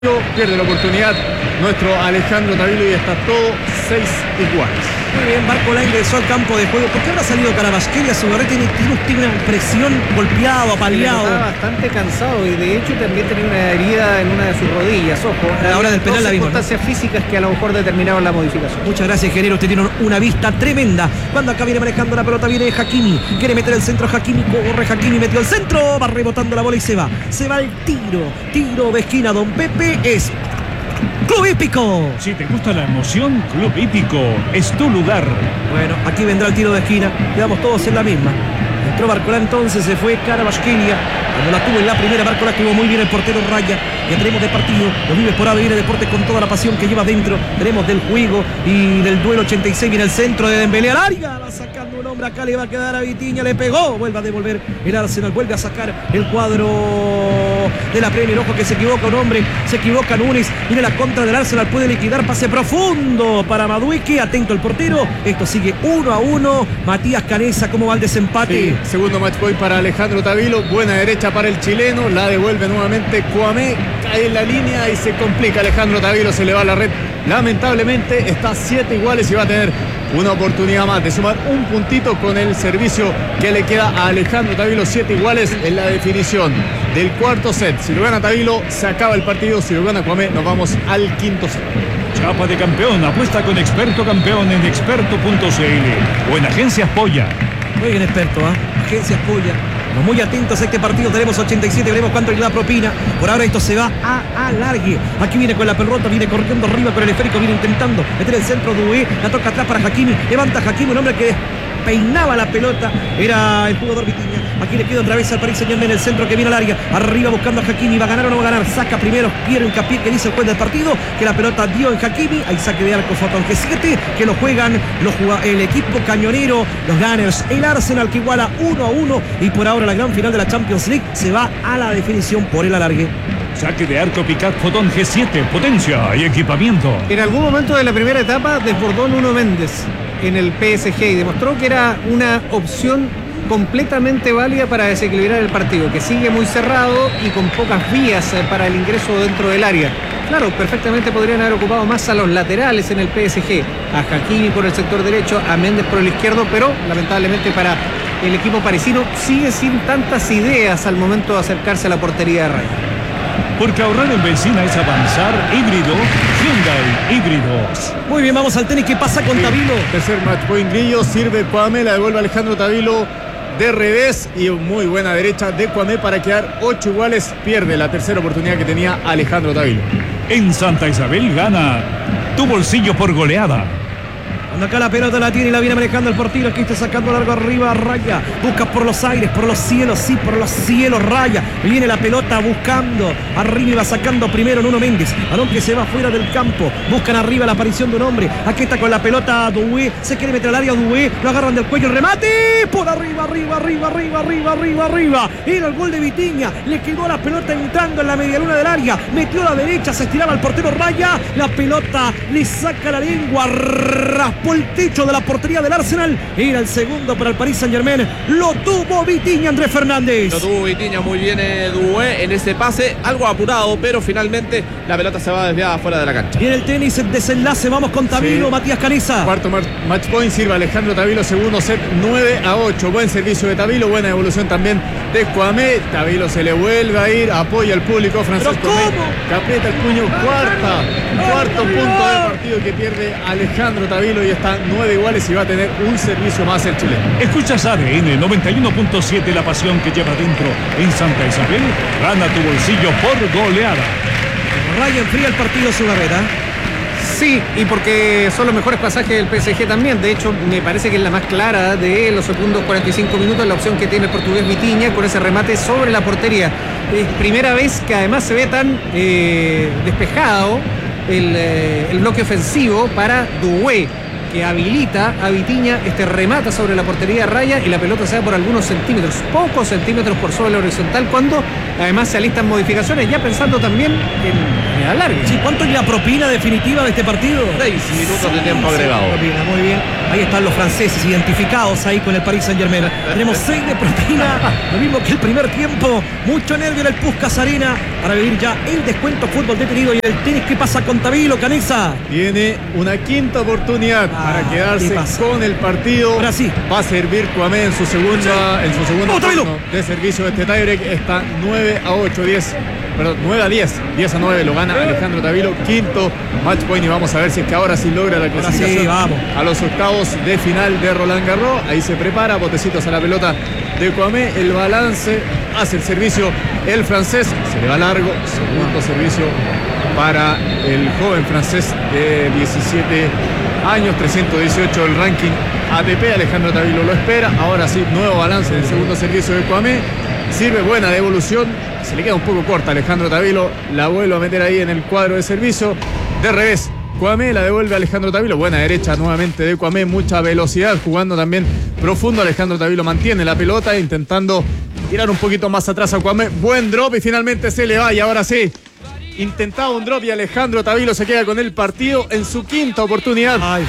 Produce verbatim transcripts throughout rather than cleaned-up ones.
Pierde la oportunidad nuestro Alejandro Tavilo y está todo seis iguales. Muy bien, Barcola ingresó al campo de juego. ¿Por qué habrá salido Carabasquelia? Su barrete tiene, tiene una presión, golpeado, apaleado. Estaba bastante cansado y de hecho también tenía una herida en una de sus rodillas. Ojo, a la hora del penal la vimos, ¿no? Circunstancias físicas que a lo mejor determinaron la modificación. Muchas gracias, ingeniero. Usted tiene una vista tremenda. Cuando acá viene manejando la pelota, viene Hakimi. Quiere meter el centro Hakimi. Corre Hakimi, metió el centro. Va rebotando la bola y se va. Se va el tiro. Tiro de esquina, don Pepe. Es Club Hípico. Si te gusta la emoción, Club Hípico es tu lugar. Bueno, aquí vendrá el tiro de esquina. Quedamos todos en la misma. Entró Barcola, entonces se fue Carabasquelia. Cuando la tuvo en la primera, Barcola estuvo muy bien el portero Raya. Ya tenemos de partido, lo vive por A B N Deportes con toda la pasión que lleva dentro. Tenemos del juego y del duelo ochenta y seis. Viene el centro de Dembélé al área. Va sacando un hombre, acá le va a quedar a Vitinha. Le pegó, vuelve a devolver el Arsenal. Vuelve a sacar el cuadro de la Premier. Ojo que se equivoca un hombre, se equivoca Núñez. Viene la contra del Arsenal, puede liquidar. Pase profundo para Madueque. Atento el portero. Esto sigue uno a uno. Matías Canesa, ¿cómo va el desempate? Sí, segundo match point para Alejandro Tavilo. Buena derecha para el chileno. La devuelve nuevamente Cuamé. Cae en la línea y se complica Alejandro Tavilo. Se le va a la red. Lamentablemente está siete iguales y va a tener una oportunidad más de sumar un puntito con el servicio que le queda a Alejandro Tavilo. Siete iguales en la definición del cuarto set. Si lo gana Tavilo, se acaba el partido. Si lo gana Cuamé, nos vamos al quinto set. Chapa de campeón. Apuesta con Experto Campeón en experto punto c l o en Agencias Polla. Muy bien, experto, ¿eh? Agencias Polla. Muy atentos a este partido, tenemos ochenta y siete, veremos cuánto le da propina. Por ahora esto se va a alargue. Aquí viene con la pelota, viene corriendo arriba con el esférico, viene intentando meter el centro Doué, la toca atrás para Hakimi, levanta Hakimi, un hombre que peinaba la pelota, era el jugador Vitinha. Aquí le queda otra vez al Paris Saint-Germain en el centro que viene al área, arriba buscando a Hakimi, ¿va a ganar o no va a ganar? Saca primero, quiere hincapié que dice el juez del partido, que la pelota dio en Hakimi, hay saque de arco Fotón G siete, que lo juegan los, el equipo cañonero, los Gunners, el Arsenal que iguala uno a uno y por ahora la gran final de la Champions League se va a la definición por el alargue. Saque de arco Picat Fotón G siete, potencia y equipamiento. En algún momento de la primera etapa desbordó Nuno Méndez en el P S G y demostró que era una opción completamente válida para desequilibrar el partido, que sigue muy cerrado y con pocas vías para el ingreso dentro del área. Claro, perfectamente podrían haber ocupado más a los laterales en el P S G, a Hakimi por el sector derecho, a Méndez por el izquierdo, pero lamentablemente para el equipo parisino sigue sin tantas ideas al momento de acercarse a la portería de Raya. Porque ahorrar en benzina es avanzar. Híbrido, Hyundai Híbridos. Muy bien, vamos al tenis. ¿Qué pasa con Sí. Tavilo? Tercer match point Grillo, sirve Cuamé, la devuelve Alejandro Tavilo de revés y muy buena derecha de Cuamé para quedar ocho iguales. Pierde la tercera oportunidad que tenía Alejandro Tavilo. En Santa Isabel gana tu bolsillo por goleada. Cuando acá la pelota la tiene y la viene manejando el portero, aquí está sacando largo arriba, Raya, busca por los aires, por los cielos, sí, por los cielos, Raya, viene la pelota buscando, arriba y va sacando primero Nuno Méndez, balón que se va fuera del campo, buscan arriba la aparición de un hombre, aquí está con la pelota Doué, se quiere meter al área Doué, lo agarran del cuello, el remate, por arriba, arriba, arriba, arriba, arriba, arriba, arriba, era el gol de Vitinha, le quedó la pelota entrando en la medialuna del área, metió a la derecha, se estiraba el portero Raya, la pelota le saca la lengua, raspó el techo de la portería del Arsenal, era el segundo para el Paris Saint-Germain, lo tuvo Vitinha, Andrés Fernández. Lo tuvo Vitinha muy bien eh, Doué en ese pase, algo apurado, pero finalmente la pelota se va desviada fuera de la cancha. Y en el tenis, el desenlace, vamos con Tavilo, Sí. Matías Canesa. Cuarto match point, sirve Alejandro Tavilo, segundo set, nueve a ocho. Buen servicio de Tavilo, buena evolución también de Cuamé. Tavilo se le vuelve a ir, apoya al público. Francisco ¿Pero cómo? Mé, que aprieta el puño, cuarta, cuarto punto del partido que pierde Alejandro Tavilo y está nueve iguales y va a tener un servicio más el chileno. Escuchas A D N noventa y uno punto siete, la pasión que lleva dentro. En Santa Isabel gana tu bolsillo por goleada. Raya enfría el partido su barrera. Sí, y porque son los mejores pasajes del P S G también. De hecho, me parece que es la más clara de los segundos cuarenta y cinco minutos, la opción que tiene el portugués Vitinha con ese remate sobre la portería. Es primera vez que además se ve tan eh, despejado el, eh, el bloque ofensivo para Doué. que habilita a Vitinha, este remata sobre la portería de Raya y la pelota se va por algunos centímetros, pocos centímetros por sobre la horizontal, cuando además se alistan modificaciones, ya pensando también en la larga. Sí, ¿cuánto es la propina definitiva de este partido? Seis minutos de tiempo agregado. Propina, muy bien. Ahí están los franceses identificados ahí con el Paris Saint-Germain. Tenemos seis de propina, lo mismo que el primer tiempo. Mucho nervio en el Puskás Arena para vivir ya el descuento fútbol detenido y el tenis. ¿Qué pasa con Tabilo, Canesa? Tiene una quinta oportunidad Ah, para quedarse ¿qué pasa? con el partido. Ahora sí. Va a servir Cuamé en su segunda, en su segundo ¡Vamos, Tabilo! turno de servicio de este tiebreak. Está nueve a ocho, diez. Perdón, nueve a diez, diez a nueve lo gana Alejandro Tabilo, quinto match point, y vamos a ver si es que ahora sí logra la clasificación sí, vamos. a los octavos de final de Roland Garros. Ahí se prepara, botecitos a la pelota de Cuamé, el balance, hace el servicio el francés, se le va largo, segundo servicio para el joven francés de diecisiete años, trescientos dieciocho el ranking A T P. Alejandro Tabilo lo espera, ahora sí, nuevo balance del segundo servicio de Cuamé. Sirve buena devolución, se le queda un poco corta Alejandro Tabilo, la vuelve a meter ahí en el cuadro de servicio. De revés, Cuamé la devuelve a Alejandro Tabilo, buena derecha nuevamente de Cuamé, mucha velocidad, jugando también profundo. Alejandro Tabilo mantiene la pelota, intentando tirar un poquito más atrás a Cuamé. Buen drop y finalmente se le va, y ahora sí, intentaba un drop y Alejandro Tabilo se queda con el partido en su quinta oportunidad. Ay.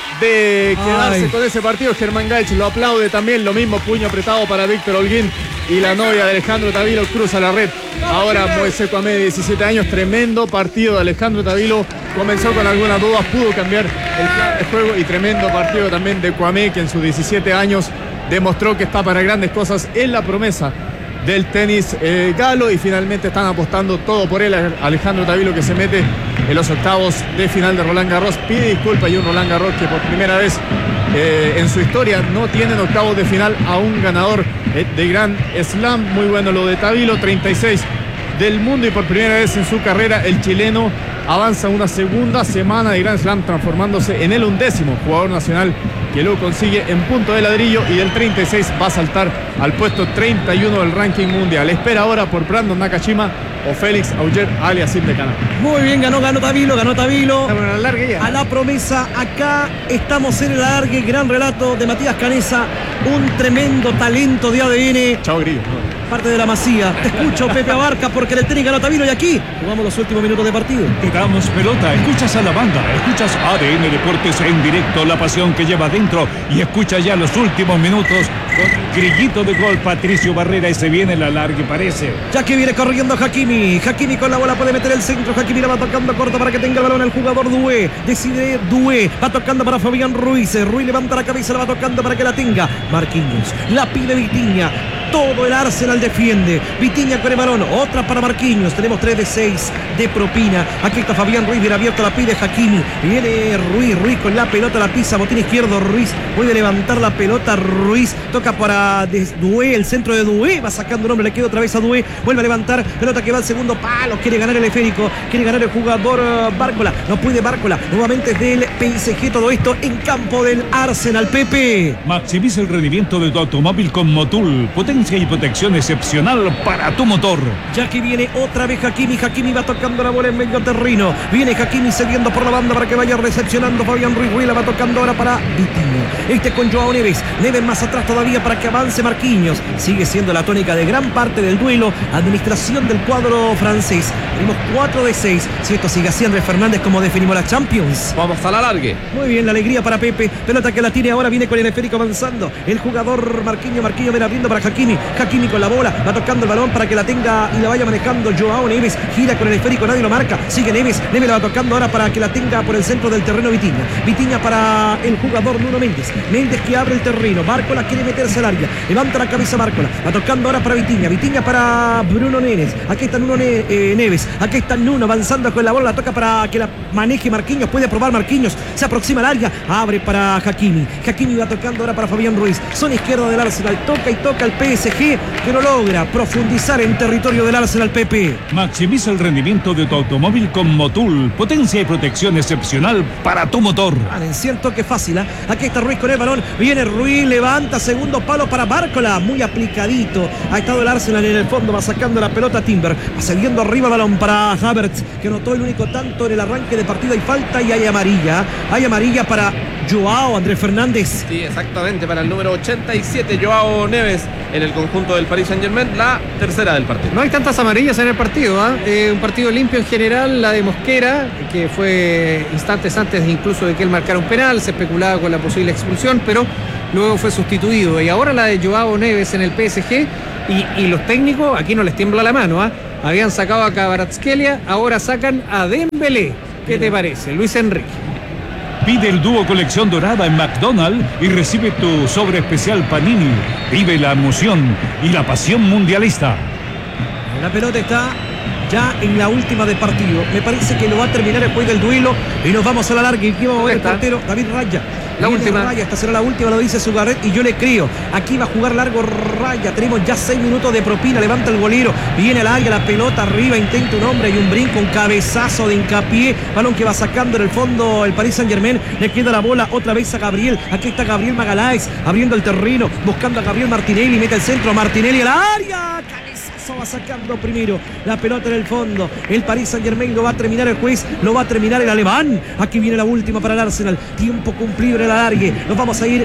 De quedarse Ay. con ese partido. Germán Gaich lo aplaude también, lo mismo, puño apretado para Víctor Holguín, y la novia de Alejandro Tabilo cruza la red. Ahora Moisés Cuamé, de diecisiete años, tremendo partido de Alejandro Tabilo, comenzó con algunas dudas, pudo cambiar el plan de juego, y tremendo partido también de Cuamé, que en sus diecisiete años demostró que está para grandes cosas, es la promesa del tenis eh, galo, y finalmente están apostando todo por él. Alejandro Tabilo, que se mete en los octavos de final de Roland Garros, pide disculpas, y un Roland Garros que por primera vez eh, en su historia no tiene en octavos de final a un ganador eh, de Grand Slam. Muy bueno lo de Tabilo, treinta y seis del mundo, y por primera vez en su carrera el chileno avanza una segunda semana de Grand Slam, transformándose en el undécimo jugador nacional que lo consigue en punto de ladrillo, y del treinta y seis va a saltar al puesto treinta y uno del ranking mundial. Espera ahora por Brandon Nakashima o Félix Auger Aliassime de Canadá. Muy bien, ganó, ganó Tabilo, ganó Tabilo. Estamos en la larga ya. A la promesa, acá estamos en el alargue, gran relato de Matías Canesa, un tremendo talento de A D N, Chao, Grillo. parte de la Masía. Te escucho, Pepe Abarca, porque en el tenis ganó Tabilo, y aquí jugamos los últimos minutos de partido. Te damos pelota, escuchas a la banda, escuchas A D N Deportes en directo, la pasión que lleva adentro, y escucha ya los últimos minutos con grillito de gol Patricio Barrera, y se viene la larga, parece. Ya que viene corriendo Hakimi, Hakimi con la bola puede meter el centro, Hakimi la va tocando corta para que tenga el balón el jugador Doué, decide Doué, va tocando para Fabián Ruiz, Ruiz levanta la cabeza, la va tocando para que la tenga Marquinhos, la pide Vitinha. Todo el Arsenal defiende. Vitinha con el balón. Otra para Marquinhos. Tenemos tres de seis de propina. Aquí está Fabián Ruiz. Bien abierto. La pide Hakimi. Viene Ruiz. Ruiz con la pelota. La pisa. Botín izquierdo. Ruiz puede levantar la pelota. Ruiz toca para Doué. El centro de Doué. Va sacando un hombre. Le queda otra vez a Doué. Vuelve a levantar. Pelota que va al segundo palo. Quiere ganar el esférico. Quiere ganar el jugador uh, Bárcola. No puede Bárcola. Nuevamente del P S G. Todo esto en campo del Arsenal. Pepe. Maximiza el rendimiento de tu automóvil con Motul. Potencia y protección excepcional para tu motor. Ya que viene otra vez Hakimi. Hakimi va tocando la bola en medio terreno. Viene Hakimi cediendo por la banda para que vaya recepcionando Fabián Ruiz. Ruiz la va tocando ahora para Vitinha. Este con Joao Neves. Neves más atrás todavía para que avance Marquinhos. Sigue siendo la tónica de gran parte del duelo. Administración del cuadro francés. Tenemos cuatro de seis. Si esto sigue así, Andrés Fernández, como definimos la Champions. Vamos a la largue. Muy bien, la alegría para Pepe. Pelota que la tiene ahora. Viene con el esférico avanzando. El jugador Marquinhos. Marquinhos viene abriendo para Hakimi. Hakimi con la bola, va tocando el balón para que la tenga y la vaya manejando Joao Neves, gira con el esférico, nadie lo marca, sigue Neves, Neves la va tocando ahora para que la tenga por el centro del terreno Vitinha, Vitinha para el jugador Nuno Méndez, Méndez que abre el terreno, Bárcola quiere meterse al área, levanta la cabeza Bárcola, va tocando ahora para Vitinha, Vitinha para Bruno Neves, aquí está Nuno ne eh, Neves, aquí está Nuno avanzando con la bola, la toca para que la maneje Marquinhos, puede probar Marquinhos, se aproxima al área, abre para Hakimi, Hakimi va tocando ahora para Fabián Ruiz, zona izquierda del Arsenal, toca y toca el P S G. S G, que no logra profundizar en territorio del Arsenal. Pepe. Maximiza el rendimiento de tu automóvil con Motul. Potencia y protección excepcional para tu motor. Siento que fácil, ¿eh? Aquí está Ruiz con el balón. Viene Ruiz, levanta, segundo palo para Bárcola. Muy aplicadito. Ha estado el Arsenal en el fondo, va sacando la pelota Timber. Va saliendo arriba el balón para Havertz, que anotó el único tanto en el arranque de partido. Hay falta y hay amarilla. Hay amarilla para Joao Andrés Fernández. Sí, exactamente, para el número ochenta y siete, Joao Neves, en el conjunto del Paris Saint-Germain, la tercera del partido. No hay tantas amarillas en el partido, ¿eh? Eh, un partido limpio en general. La de Mosquera, que fue instantes antes incluso de que él marcara un penal, se especulaba con la posible expulsión, pero luego fue sustituido. Y ahora la de Joao Neves en el P S G, y, y los técnicos, aquí no les tiembla la mano, ¿eh? Habían sacado a Kvaratskhelia, ahora sacan a Dembélé. ¿Qué te parece, Luis Enrique? Pide el dúo colección dorada en McDonald's y recibe tu sobre especial Panini. Vive la emoción y la pasión mundialista. La pelota está ya en la última de partido. Me parece que lo va a terminar después del duelo y nos vamos a la larga. Y aquí vamos a ver el portero David Raya. La Viene última. Raya, esta será la última, lo dice Sugarret, y yo le creo. Aquí va a jugar largo Raya. Tenemos ya seis minutos de propina. Levanta el golero. Viene al área, la pelota arriba. Intenta un hombre y un brinco, un cabezazo de hincapié. Balón que va sacando en el fondo el Paris Saint-Germain. Le queda la bola otra vez a Gabriel. Aquí está Gabriel Magaláes abriendo el terreno, buscando a Gabriel Martinelli. Mete el centro. Martinelli al área. Va sacando primero la pelota en el fondo. El Paris Saint-Germain lo va a terminar el juez, lo va a terminar el alemán. Aquí viene la última para el Arsenal. Tiempo cumplido en el alargue. Nos vamos a ir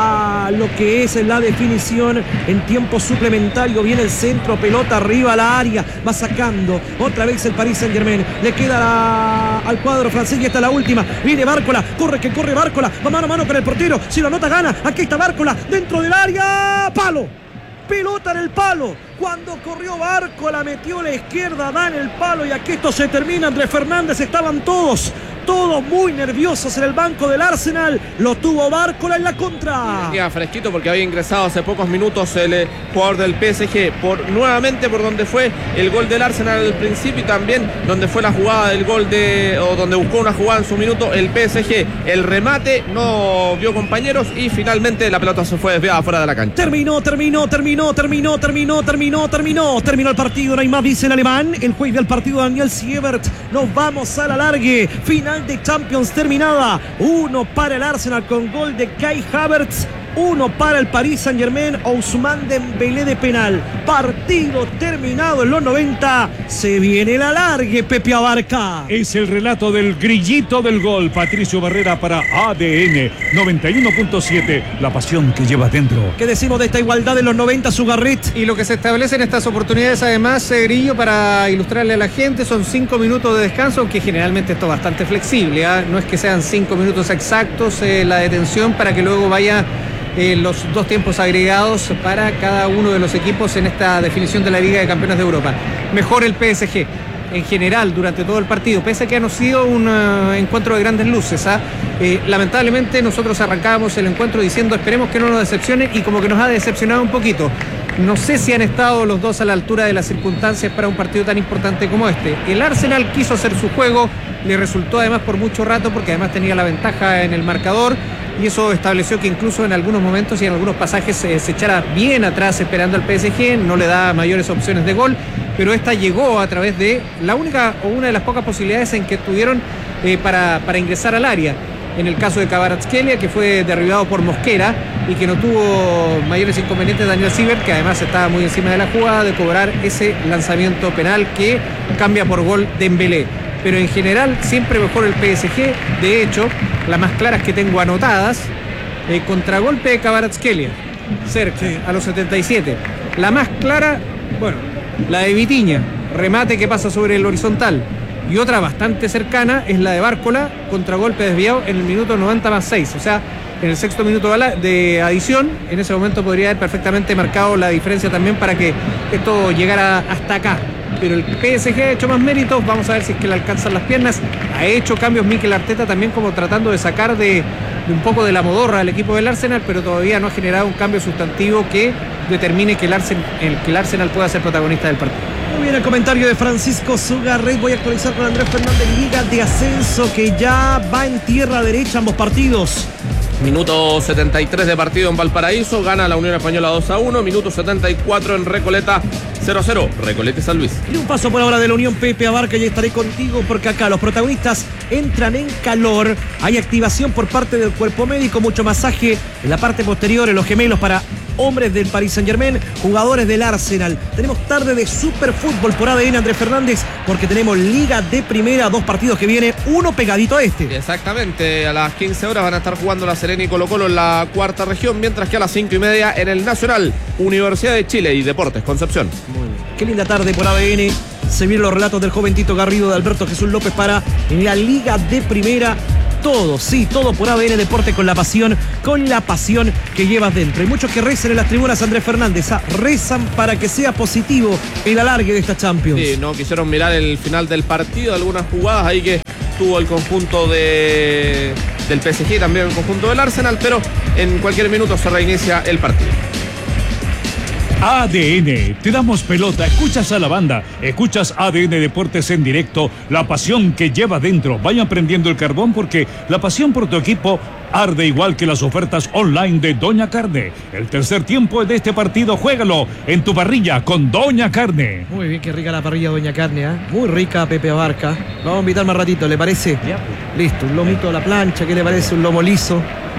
a lo que es la definición en tiempo suplementario. Viene el centro, pelota arriba a la área. Va sacando otra vez el Paris Saint-Germain. Le queda la... al cuadro francés y está la última. Viene Bárcola, corre que corre Bárcola. Va mano a mano con el portero. Si lo anota gana. Aquí está Bárcola dentro del área. Palo. Pelota en el palo. Cuando corrió Barco, la metió a la izquierda, da en el palo y aquí esto se termina. Andrés Fernández, estaban todos, todos muy nerviosos en el banco del Arsenal. Lo tuvo Bárcola en la contra. Venía fresquito porque había ingresado hace pocos minutos el eh, jugador del P S G, por, nuevamente por donde fue el gol del Arsenal al principio y también donde fue la jugada del gol de, o donde buscó una jugada en su minuto el P S G. El remate no vio compañeros y finalmente la pelota se fue desviada fuera de la cancha. Terminó, terminó, terminó, terminó, terminó, terminó. No terminó, terminó el partido, no hay más, dice el alemán. El juez del partido, Daniel Siebert. Nos vamos a la largue. Final de Champions terminada. Uno para el Arsenal con gol de Kai Havertz. Uno para el Paris Saint-Germain, Ousmane Dembélé de penal. Partido terminado en los noventa. Se viene la largue, Pepe Abarca. Es el relato del grillito del gol. Patricio Barrera para A D N noventa y uno punto siete. La pasión que llevas dentro. ¿Qué decimos de esta igualdad en los noventa, Sugarret? Y lo que se establece en estas oportunidades, además, eh, Grillo, para ilustrarle a la gente, son cinco minutos de descanso, aunque generalmente esto es bastante flexible, ¿eh? No es que sean cinco minutos exactos eh, la detención para que luego vaya eh, los dos tiempos agregados para cada uno de los equipos en esta definición de la Liga de Campeones de Europa. Mejor el P S G en general durante todo el partido, pese a que ha no sido un uh, encuentro de grandes luces, ¿ah? eh, lamentablemente nosotros arrancábamos el encuentro diciendo esperemos que no nos decepcione, y como que nos ha decepcionado un poquito. No sé si han estado los dos a la altura de las circunstancias para un partido tan importante como este. El Arsenal quiso hacer su juego, le resultó además por mucho rato, porque además tenía la ventaja en el marcador, y eso estableció que incluso en algunos momentos y en algunos pasajes eh, se echara bien atrás esperando al P S G, no le da mayores opciones de gol, pero esta llegó a través de la única o una de las pocas posibilidades en que tuvieron eh, para, para ingresar al área. En el caso de Kvaratskhelia, que fue derribado por Mosquera y que no tuvo mayores inconvenientes Daniel Siebert, que además estaba muy encima de la jugada, de cobrar ese lanzamiento penal que cambia por gol Dembélé. Pero en general siempre mejor el P S G. De hecho, las más claras que tengo anotadas, eh, contragolpe de Kvaratskhelia, cerca, sí, a los setenta y siete. La más clara, bueno, la de Vitinha, remate que pasa sobre el horizontal. Y otra bastante cercana es la de Bárcola, contragolpe desviado en el minuto noventa más seis. O sea, en el sexto minuto de adición, en ese momento podría haber perfectamente marcado la diferencia también para que esto llegara hasta acá. Pero el P S G ha hecho más méritos, vamos a ver si es que le alcanzan las piernas. Ha hecho cambios Mikel Arteta también, como tratando de sacar de, de un poco de la modorra al equipo del Arsenal, pero todavía no ha generado un cambio sustantivo que determine que el Arsenal, el, que el Arsenal pueda ser protagonista del partido. Muy bien el comentario de Francisco Sugarret. Voy a actualizar con Andrés Fernández. Liga de ascenso que ya va en tierra derecha ambos partidos. Minuto setenta y tres de partido en Valparaíso, gana la Unión Española dos a uno. Minuto setenta y cuatro en Recoleta, cero a cero, Recoleta y San Luis. Y un paso por ahora de la Unión Pepe Abarca, y estaré contigo porque acá los protagonistas entran en calor. Hay activación por parte del cuerpo médico, mucho masaje en la parte posterior, en los gemelos para hombres del Paris Saint-Germain, jugadores del Arsenal. Tenemos tarde de superfútbol por A D N, Andrés Fernández, porque tenemos Liga de Primera, dos partidos que viene, uno pegadito a este. Exactamente, a las quince horas van a estar jugando La Serena y Colo Colo en la cuarta región, mientras que a las cinco y media en el Nacional, Universidad de Chile y Deportes Concepción. Muy bien. Qué linda tarde por A D N. Se vienen los relatos del joven Tito Garrido, de Alberto Jesús López para la Liga de Primera. Todo, sí, todo por A D N Deporte, con la pasión, con la pasión que llevas dentro. Hay muchos que rezan en las tribunas, Andrés Fernández, ah, rezan para que sea positivo el alargue de esta Champions. Sí, no quisieron mirar el final del partido, algunas jugadas ahí que tuvo el conjunto de, del P S G y también el conjunto del Arsenal, pero en cualquier minuto se reinicia el partido. A D N, te damos pelota, escuchas a la banda, escuchas A D N Deportes en directo, la pasión que lleva dentro. Vayan prendiendo el carbón porque la pasión por tu equipo arde igual que las ofertas online de Doña Carne. El tercer tiempo de este partido, juégalo en tu parrilla con Doña Carne. Muy bien, qué rica la parrilla Doña Carne, ¿eh? Muy rica, Pepe Abarca. Vamos a invitar más ratito, ¿le parece? Ya. Listo, un lomito a la plancha, ¿qué le parece? Un lomo liso,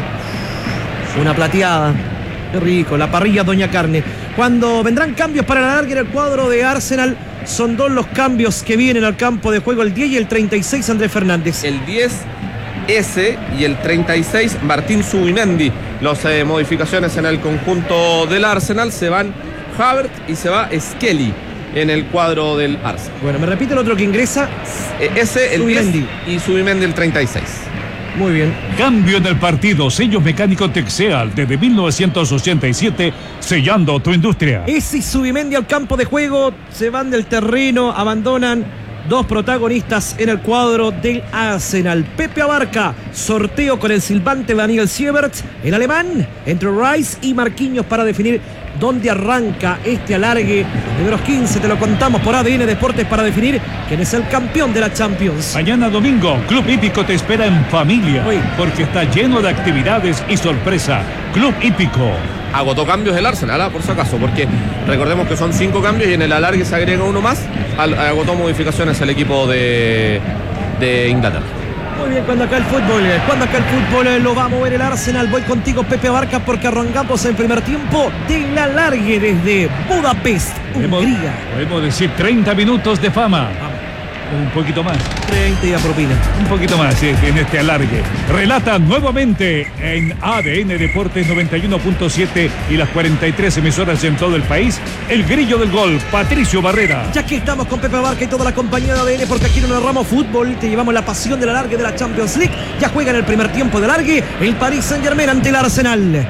una plateada. Qué rico, la parrilla Doña Carne. Cuando vendrán cambios para la larga en el cuadro de Arsenal, son dos los cambios que vienen al campo de juego, el diez y el treinta y seis, Andrés Fernández. El diez S y el treinta y seis, Martín Zubimendi. Las eh, modificaciones en el conjunto del Arsenal, se van Havertz y se va Skelly en el cuadro del Arsenal. Bueno, me repite el otro que ingresa. Eh, ese, el Zubimendi. diez, y Zubimendi el treinta y seis. Muy bien. Cambio en el partido, sellos mecánicos Texeal desde mil novecientos ochenta y siete, sellando tu industria. Ese y Zubimendi al campo de juego, se van del terreno, abandonan dos protagonistas en el cuadro del Arsenal. Pepe Abarca, sorteo con el silbante Daniel Siebert, el alemán, entre Rice y Marquinhos para definir dónde arranca este alargue. Los primeros quince te lo contamos por A D N Deportes para definir quién es el campeón de la Champions. Mañana domingo, Club Hípico te espera en familia, Uy. porque está lleno de actividades y sorpresa. Club Hípico. Agotó cambios el Arsenal, ¿ah? Por si acaso, porque recordemos que son cinco cambios y en el alargue se agrega uno más. Al, agotó modificaciones el equipo de, de Inglaterra. Muy bien, cuando acá el fútbol, cuando acá el fútbol eh, lo va a mover el Arsenal. Voy contigo, Pepe Abarca, porque arrancamos en primer tiempo del alargue desde Budapest, Podemos, Hungría. podemos decir treinta minutos de fama. Un poquito más. treinta y a propina. Un poquito más eh, en este alargue. Relata nuevamente en A D N Deportes noventa y uno punto siete y las cuarenta y tres emisoras en todo el país, el grillo del gol, Patricio Barrera. Ya que estamos con Pepe Abarca y toda la compañía de A D N, porque aquí no narramos fútbol, te llevamos la pasión del alargue de la Champions League. Ya juega en el primer tiempo de alargue el Paris Saint-Germain ante el Arsenal.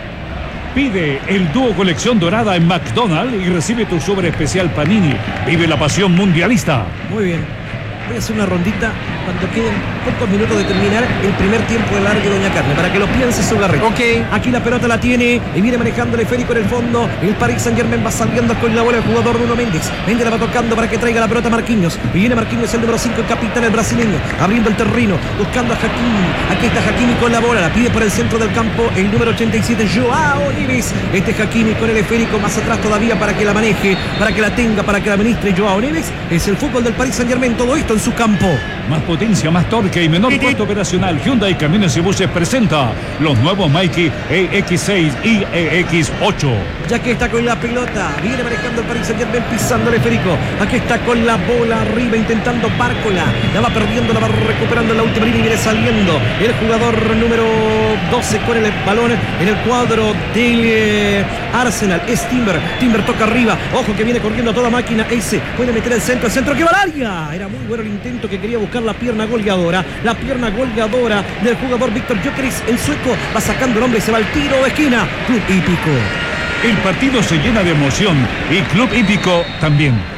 Pide el dúo colección dorada en McDonald's y recibe tu sobre especial Panini. Vive la pasión mundialista. Muy bien. Voy a hacer una rondita cuando queden pocos minutos de terminar el primer tiempo del alargue Doña Carne, para que lo piense su garreta. Ok. Aquí la pelota la tiene y viene manejando el esférico en el fondo. El Paris Saint-Germain va saliendo con la bola el jugador Nuno Méndez. Méndez la va tocando para que traiga la pelota Marquinhos. Y viene Marquinhos, el número cinco, el capitán, el brasileño, abriendo el terreno, buscando a Hakimi. Aquí está Hakimi con la bola, la pide por el centro del campo el número ochenta y siete, Joao Neves. Este es Hakimi con el esférico más atrás todavía para que la maneje, para que la tenga, para que la administre Joao Neves. Es el fútbol del Paris Saint-Germain, todo esto en su campo. Más potencia, más torque y menor costo operacional. Hyundai Camiones y Buses presenta los nuevos Mikey E X seis y E X ocho. Ya que está con la pelota, viene manejando el Paris Saint-Germain, pisando el esférico. Aquí está con la bola arriba, intentando Bárcola. La va perdiendo, la va recuperando en la última línea y viene saliendo el jugador número doce con el balón en el cuadro del eh, Arsenal. Es Timber. Timber toca arriba. Ojo que viene corriendo a toda máquina. Ese puede meter el centro. El centro que va al área. Era muy bueno el intento, que quería buscar la pierna goleadora. La pierna goleadora del jugador Víctor Gyökeres. El sueco va sacando el hombre y se va al tiro de esquina. Club Hípico. El partido se llena de emoción y Club Hípico también.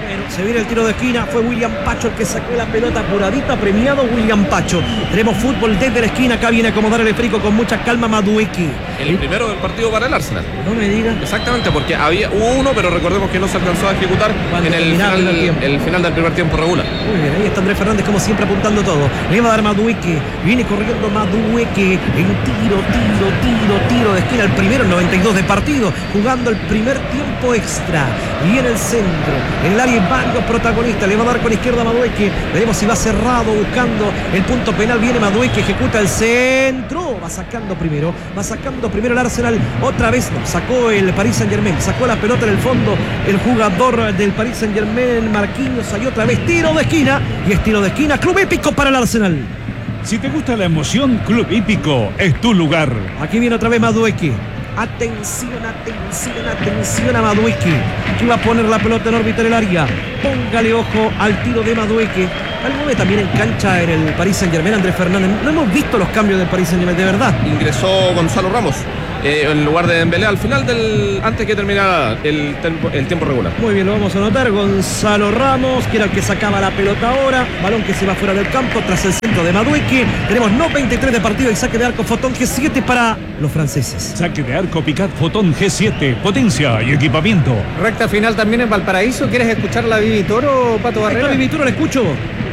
Bueno, se viene el tiro de esquina, fue William Pacho el que sacó la pelota apuradita, premiado William Pacho. Tenemos fútbol desde la esquina, acá viene a acomodar el esférico con mucha calma Madueke. El primero del partido para el Arsenal. No me digan. Exactamente, porque había hubo uno, pero recordemos que no se alcanzó a ejecutar Cuando en el terminaba final, el del, tiempo. el final del primer tiempo regular. Muy bien, ahí está Andrés Fernández como siempre apuntando todo. Le va a dar Madueke, viene corriendo Madueke en tiro, tiro, tiro, tiro de esquina. El primero, el noventa y dos de partido, jugando el primer tiempo extra. Viene el centro, en el área hay varios protagonistas. Le va a dar con izquierda a Madueke. Veremos si va cerrado buscando el punto penal. Viene Madueke, ejecuta el centro. Va sacando primero, va sacando primero el Arsenal. Otra vez no, sacó el Paris Saint-Germain, sacó la pelota en el fondo el jugador del Paris Saint-Germain, Marquinhos. Hay otra vez tiro de esquina y es tiro de esquina. Club épico para el Arsenal. Si te gusta la emoción, Club Hípico es tu lugar. Aquí viene otra vez Madueke. Atención, atención, atención a Madueke, que va a poner la pelota en órbita en el área. Póngale ojo al tiro de Madueke. Algo de también en cancha en el Paris Saint-Germain, Andrés Fernández. No hemos visto los cambios del Paris Saint-Germain, de verdad. Ingresó Gonzalo Ramos eh, en lugar de Dembélé al final del antes que terminara el, tempo, el tiempo regular. Muy bien, lo vamos a anotar. Gonzalo Ramos, que era el que sacaba la pelota ahora. Balón que se va fuera del campo tras el centro de Madueke. Tenemos no veintitrés de partido y saque de arco Fotón G siete para los franceses. Saque de arco Picat Fotón G siete, potencia y equipamiento. Recta final también en Valparaíso. ¿Quieres escuchar la Vivi Toro, Pato Barrera? Ahí está Vivi Toro, le escucho.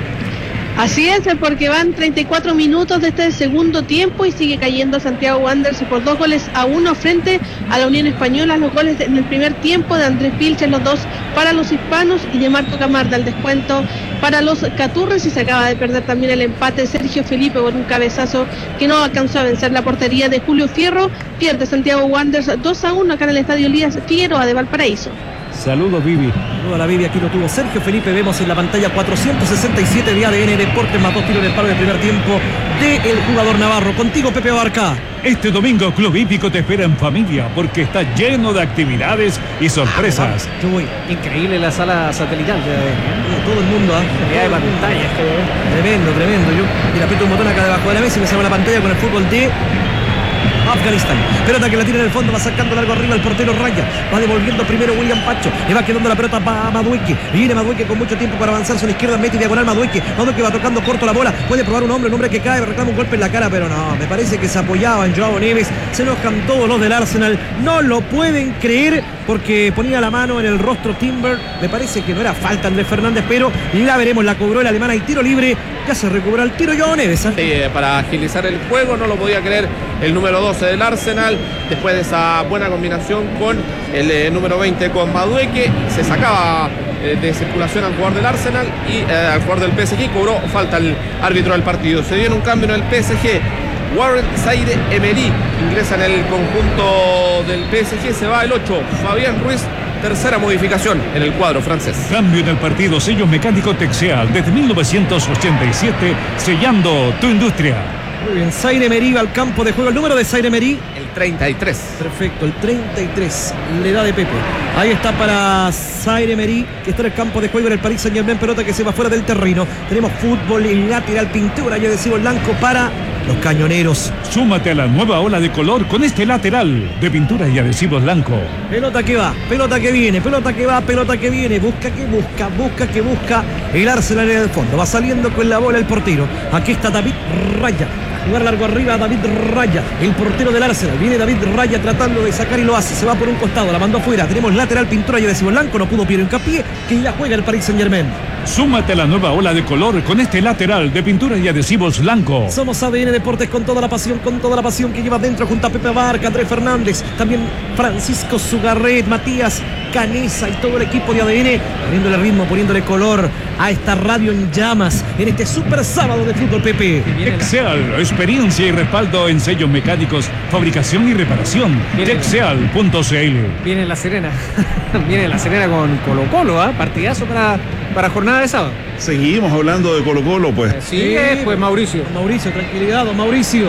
Así es, porque van treinta y cuatro minutos de este segundo tiempo y sigue cayendo Santiago Wanderers por dos goles a uno frente a la Unión Española. Los goles en el primer tiempo de Andrés Vilches, los dos para los hispanos, y de Marco Camarda, el descuento para los caturres. Y se acaba de perder también el empate de Sergio Felipe por un cabezazo que no alcanzó a vencer la portería de Julio Fierro. Pierde Santiago Wanderers dos a uno acá en el Estadio Elías Figueroa de Valparaíso. Saludos, Vivi. Toda la Biblia aquí lo tuvo Sergio Felipe. Vemos en la pantalla cuatrocientos sesenta y siete de A D N Deportes, más dos tiros en el palo del primer tiempo del jugador navarro. Contigo, Pepe Abarca. Este domingo Club Hípico te espera en familia porque está lleno de actividades y sorpresas. Yo voy. Increíble la sala satelital de A D N, ¿eh? Todo el mundo, ¿ah? Cantidad de pantallas que hay. Tremendo, tremendo. Yo mira, aprieto un botón acá debajo de la mesa y me salgo la pantalla con el fútbol de Afganistán. Pelota que la tira en el fondo, va sacando largo arriba el portero Raya. Va devolviendo primero William Pacho. Le va quedando la pelota para Madueke. Viene Madueke con mucho tiempo para avanzar. Sobre la izquierda, mete diagonal Madueke. Madueke va tocando corto la bola. Puede probar un hombre, un hombre que cae, reclama un golpe en la cara, pero no. Me parece que se apoyaba en Joao Neves. Se enojan todos los del Arsenal. No lo pueden creer porque ponía la mano en el rostro Timber. Me parece que no era falta Andrés Fernández, pero la veremos. La cobró el alemán y tiro libre. Ya se recupera el tiro Joao Neves, ¿eh? Eh, para agilizar el juego, no lo podía creer el número doce del Arsenal. Después de esa buena combinación con el eh, número veinte con Madueke, se sacaba eh, de circulación al jugador del Arsenal y eh, al jugador del P S G. Cobró falta el árbitro del partido. Se dio un cambio en el P S G. Warren Zaire Emery ingresa en el conjunto del P S G. Se va el ocho, Fabián Ruiz. Tercera modificación en el cuadro francés. Cambio en el partido, sello mecánico Texeal desde mil novecientos ochenta y siete, sellando tu industria. Muy bien, Zaire Emery va al campo de juego. El número de Zaire Emery, El treinta y tres. perfecto, el treinta y tres, le da de Pepe. Ahí está para Zaire Emery, que está en el campo de juego en el Paris Saint-Germain. Pelota que se va fuera del terreno. Tenemos fútbol en lateral, pintura y adhesivo blanco para los cañoneros. Súmate a la nueva ola de color con este lateral de pintura y adhesivos blanco. Pelota que va, pelota que viene, pelota que va, pelota que viene. Busca que busca, busca que busca. El Arsenal en el fondo. Va saliendo con la bola el portero. Aquí está David Raya. Jugar largo arriba David Raya, el portero del Arsenal. Viene David Raya tratando de sacar y lo hace. Se va por un costado, la mandó afuera. Tenemos lateral, pintura y adhesivo blanco. No pudo Piero Hincapié, que ya juega el Paris Saint-Germain. Súmate a la nueva ola de color con este lateral de pintura y adhesivos blanco. Somos A D N Deportes con toda la pasión, con toda la pasión que lleva dentro junto a Pepe Abarca, Andrés Fernández, también Francisco Zugarret, Matías Canesa y todo el equipo de A D N, poniéndole ritmo, poniéndole color a esta radio en llamas en este super sábado de fútbol, Pepe. Texeal, experiencia y respaldo en sellos mecánicos, fabricación y reparación. Texeal punto c l. Viene La Serena. Viene La Serena con Colo Colo, ¿ah? ¿eh? Partidazo para, para jornada de sábado. Seguimos hablando de Colo Colo, pues. Sí, pues Mauricio. Mauricio, tranquilidad, don Mauricio.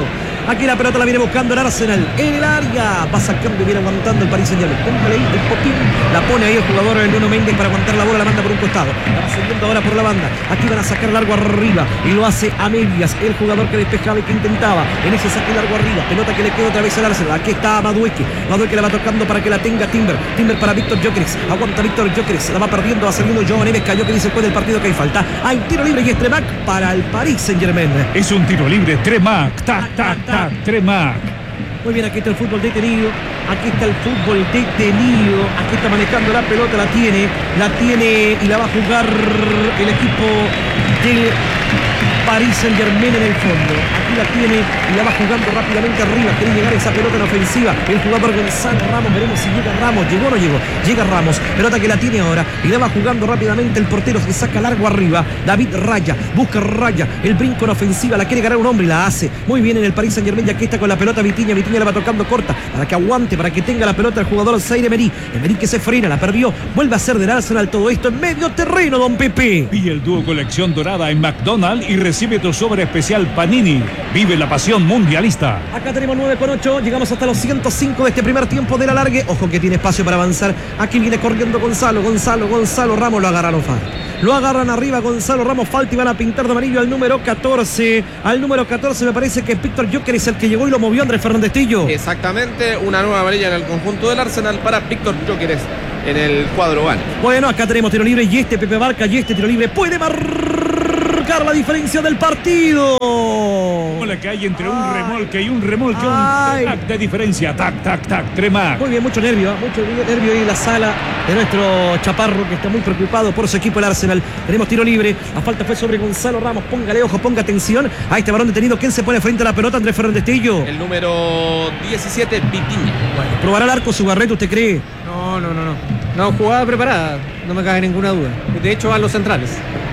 Aquí la pelota la viene buscando el Arsenal en el área. Va sacando y viene aguantando el Paris Saint-Germain. Póngale ahí el popín. La pone ahí el jugador Nuno Méndez para aguantar la bola. La manda por un costado. La va siguiendo ahora por la banda. Aquí van a sacar largo arriba. Y lo hace a medias. El jugador que despejaba y que intentaba. En ese saque largo arriba. Pelota que le queda otra vez al Arsenal. Aquí está Madueque. Madueque la va tocando para que la tenga Timber. Timber para Víctor Gyökeres. Aguanta Víctor Gyökeres. La va perdiendo. Va saliendo Joao Neves. Cayó que dice después del partido que hay falta. Hay tiro libre y es Tremac para el Paris Saint-Germain. Es un tiro libre. Tremac. Tac, tac, tac. Tremac. Muy bien, aquí está el fútbol detenido. Aquí está el fútbol detenido. Aquí está manejando la pelota. La tiene. La tiene y la va a jugar el equipo del Paris Saint-Germain en el fondo. Aquí la tiene y la va jugando rápidamente arriba. Quiere llegar esa pelota en ofensiva. El jugador Gonzalo Ramos. Veremos si llega Ramos. ¿Llegó o no llegó? Llega Ramos. Pelota que la tiene ahora. Y la va jugando rápidamente el portero. Se saca largo arriba. David Raya. Busca Raya. El brinco en ofensiva. La quiere ganar un hombre y la hace. Muy bien en el Paris Saint-Germain. Y aquí está con la pelota Vitinha. Vitinha la va tocando corta. Para que aguante. Para que tenga la pelota el jugador Zaire Emery. Emery que se frena. La perdió. Vuelve a hacer del Arsenal todo esto en medio terreno, don Pepe. Y el dúo colección dorada en McDonald's y recibe tu sobre especial Panini. Vive la pasión mundialista. Acá tenemos nueve con ocho. Llegamos hasta los ciento cinco de este primer tiempo de la largue. Ojo que tiene espacio para avanzar. Aquí viene corriendo Gonzalo. Gonzalo, Gonzalo Ramos. Lo agarraron falta. Lo agarran arriba Gonzalo Ramos. Falta y van a pintar de amarillo al número catorce. Al número catorce me parece que Víctor Gyökeres es el que llegó y lo movió Andrés Fernández Tillo. Exactamente. Una nueva amarilla en el conjunto del Arsenal para Víctor Gyökeres en el cuadro van. Bueno, acá tenemos tiro libre y este Pepe Barca y este tiro libre puede marcar la diferencia del partido. La que hay entre un Ay. remolque y un remolque, Ay. un tac de diferencia. Tac, tac, tac. Tremac. Muy bien, mucho nervio, ¿eh? mucho nervio ahí en la sala de nuestro Chaparro, que está muy preocupado por su equipo el Arsenal. Tenemos tiro libre, la falta fue sobre Gonzalo Ramos. Póngale ojo, ponga atención a este varón detenido. ¿Quién se pone frente a la pelota? Andrés Fernández Tillo. El número diecisiete, Vitinha. Bueno, ¿probará el arco su Barreto, usted cree? No, no, no, no. No, jugada preparada, no me cabe ninguna duda. De hecho, a los centrales.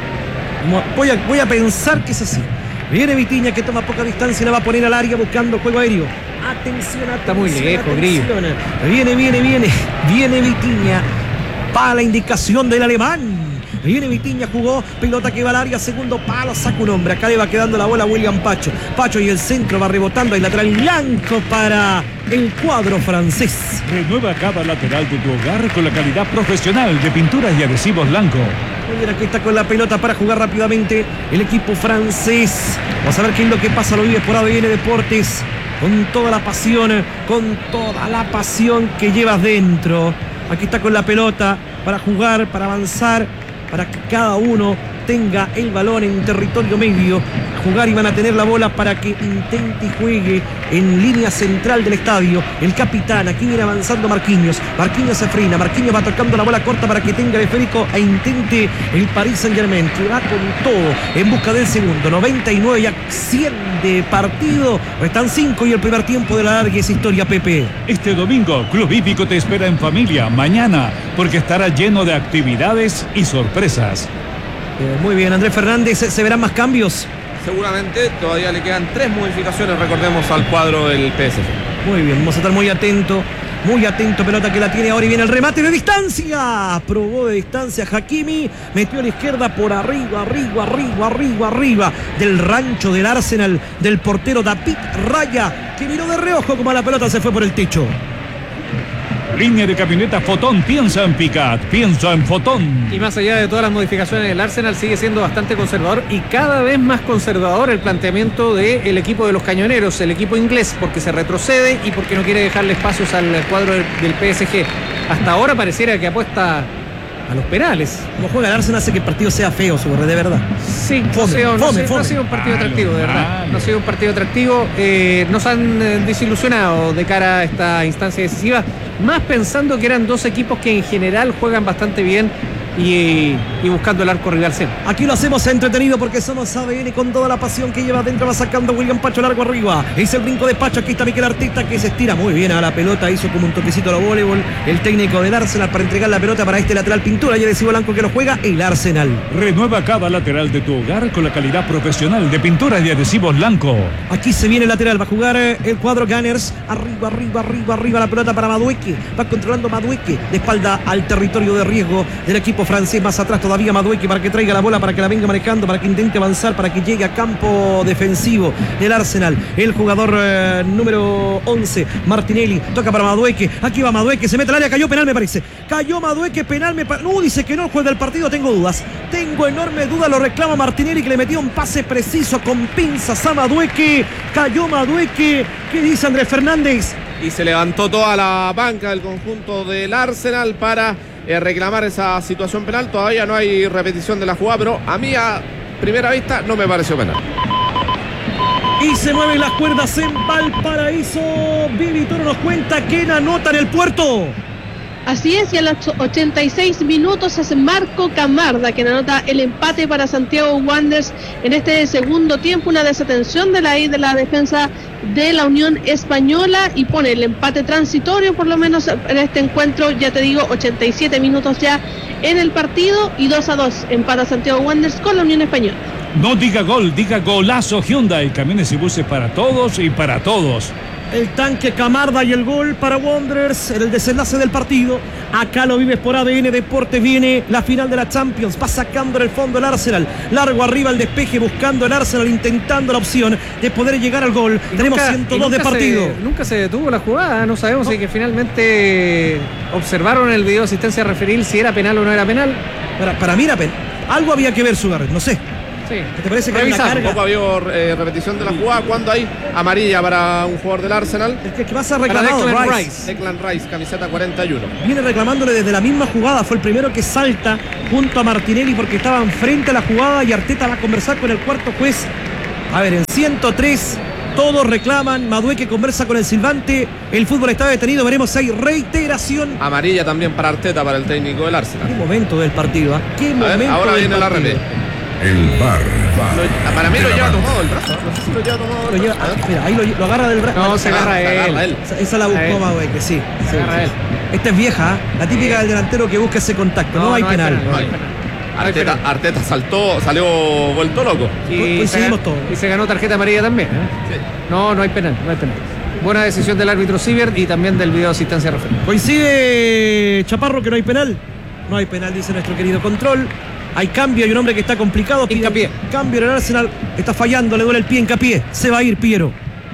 Voy a, voy a pensar que es así. Viene Vitinha que toma poca distancia y la va a poner al área buscando juego aéreo. Atención, atención. Está muy lejos, atención. Viene, viene, viene. Viene Vitinha. Para la indicación del alemán. Viene Vitinha, jugó, pelota que va al área, segundo palo, saca un hombre. Acá le va quedando la bola a William Pacho. Pacho y el centro va rebotando, el lateral blanco para el cuadro francés. Renueva cada lateral de tu hogar con la calidad profesional de pinturas y adhesivos Blanco. Muy bien, aquí está con la pelota para jugar rápidamente el equipo francés. Vamos a ver qué es lo que pasa, lo vive por A D N Deportes. Con toda la pasión, con toda la pasión que llevas dentro. Aquí está con la pelota para jugar, para avanzar, para que cada uno tenga el balón en territorio medio. Jugar y van a tener la bola para que intente y juegue en línea central del estadio. El capitán, aquí viene avanzando Marquinhos. Marquinhos se frena, Marquinhos va tocando la bola corta para que tenga el esférico e intente el Paris Saint-Germain, que va con todo en busca del segundo. noventa y nueve, ya cien de partido. Restan cinco y el primer tiempo de la larga es historia, Pepe. Este domingo, Club Hípico te espera en familia, mañana, porque estará lleno de actividades y sorpresas. Eh, muy bien, Andrés Fernández, ¿se verán más cambios? Seguramente todavía le quedan tres modificaciones, recordemos, al cuadro del P S G. Muy bien, vamos a estar muy atentos. Muy atento, pelota que la tiene ahora y viene el remate de distancia. Probó de distancia Hakimi, metió a la izquierda por arriba, arriba, arriba, arriba, arriba del rancho del Arsenal, del portero David Raya, que miró de reojo como la pelota se fue por el techo. Línea de camioneta Fotón, piensa en Picat, piensa en Fotón. Y más allá de todas las modificaciones, el Arsenal sigue siendo bastante conservador y cada vez más conservador el planteamiento del equipo de los cañoneros, el equipo inglés, porque se retrocede y porque no quiere dejarle espacios al cuadro del, del P S G. Hasta ahora pareciera que apuesta a los penales. Como juega el Arsenal hace que el partido sea feo, su de verdad. Sí, Fome, no, sé, no, fome, sé, no fome. ha sido un partido Malo, atractivo, de verdad. malo. No ha sido un partido atractivo. Eh, nos han eh, desilusionado de cara a esta instancia decisiva, más pensando que eran dos equipos que en general juegan bastante bien y, y buscando el arco rival siempre. Aquí lo hacemos entretenido porque somos A D N con toda la pasión que lleva adentro. Va sacando William Pacho largo arriba. Hizo el brinco de Pacho. Aquí está Mikel Arteta que se estira muy bien a la pelota. Hizo como un toquecito a la voleibol. El técnico del Arsenal para entregar la pelota para este lateral Pintura y adhesivo blanco que lo juega el Arsenal. Renueva cada lateral de tu hogar con la calidad profesional de pinturas y adhesivos Blanco. Aquí se viene el lateral. Va a jugar eh, el cuadro Gunners. Arriba, arriba, arriba, arriba la pelota para Madueque. Va controlando Madueque de espalda al territorio de riesgo del equipo equipo francés. Más atrás todavía Madueke para que traiga la bola, para que la venga manejando, para que intente avanzar, para que llegue a campo defensivo del Arsenal. El jugador eh, número once, Martinelli, toca para Madueke. Aquí va Madueke, se mete al área, cayó penal me parece. Cayó Madueke, penal me parece. No, dice que no, el juez del partido, tengo dudas. Tengo enorme duda, lo reclama Martinelli, que le metió un pase preciso con pinzas a Madueke. Cayó Madueke. ¿Qué dice Andrés Fernández? Y se levantó toda la banca del conjunto del Arsenal para eh, reclamar esa situación penal. Todavía no hay repetición de la jugada, pero a mí a primera vista no me pareció penal. Y se mueven las cuerdas en Valparaíso. Vivi Toro nos cuenta quién anota en el puerto. Así es, y a los ochenta y seis minutos es Marco Camarda quien anota el empate para Santiago Wanderers en este segundo tiempo. Una desatención de la, de la defensa de la Unión Española y pone el empate transitorio, por lo menos en este encuentro. Ya te digo, ochenta y siete minutos ya en el partido y dos a dos empata Santiago Wanderers con la Unión Española. No diga gol, diga golazo Hyundai. Camiones y buses para todos y para todos. El tanque Camarda y el gol para Wanderers en el desenlace del partido. Acá lo vives por A D N Deportes. Viene la final de la Champions. Va sacando en el fondo el Arsenal. Largo arriba el despeje, buscando el Arsenal, intentando la opción de poder llegar al gol. Y Tenemos nunca, ciento dos de nunca partido. Se, nunca se detuvo la jugada. No sabemos No. si que finalmente observaron el video de asistencia referil si era penal o no era penal. Para, para mí era penal. Algo había que ver, Sugarret, no sé. Sí. ¿Te parece que hay una Revisamos. carga? Tampoco había eh, repetición de la jugada cuando hay amarilla para un jugador del Arsenal. El que, que vas a Para reclamar Declan Rice. Rice. Declan Rice, camiseta cuarenta y uno. Viene reclamándole desde la misma jugada. Fue el primero que salta junto a Martinelli porque estaban frente a la jugada y Arteta va a conversar con el cuarto juez. A ver, en ciento tres todos reclaman. Madueke conversa con el silbante. El fútbol está detenido. Veremos si hay reiteración. Amarilla también para Arteta, para el técnico del Arsenal. Qué momento del partido, ¿eh? Qué A momento ver, ahora del viene la partido. R P. El bar. Lo- para mí lo lleva tomado el brazo. No sé si lo lleva tomado Lo el lleva- brazo. ah, mira, ahí lo, lo agarra del brazo. No, se agarra Se agarra él. él. Esa, esa la A buscó él. Madueke, sí. Se sí, agarra sí. él. Esta es vieja, ¿eh? La típica del delantero que busca ese contacto. No, hay penal. No hay. Arteta, Arteta saltó, salió vuelto loco. Y, Coincidimos se, todos. y se ganó tarjeta amarilla también. ¿eh? No, no hay penal, no hay penal. Buena decisión del árbitro Siebert y también del video de asistencia referil. Coincide Chaparro que no hay penal. No hay penal, dice nuestro querido control. Hay cambio, hay un hombre que está complicado. Pide Hincapié. Cambio en el Arsenal. Está fallando, le duele el pie, Hincapié. Se va a ir Piero.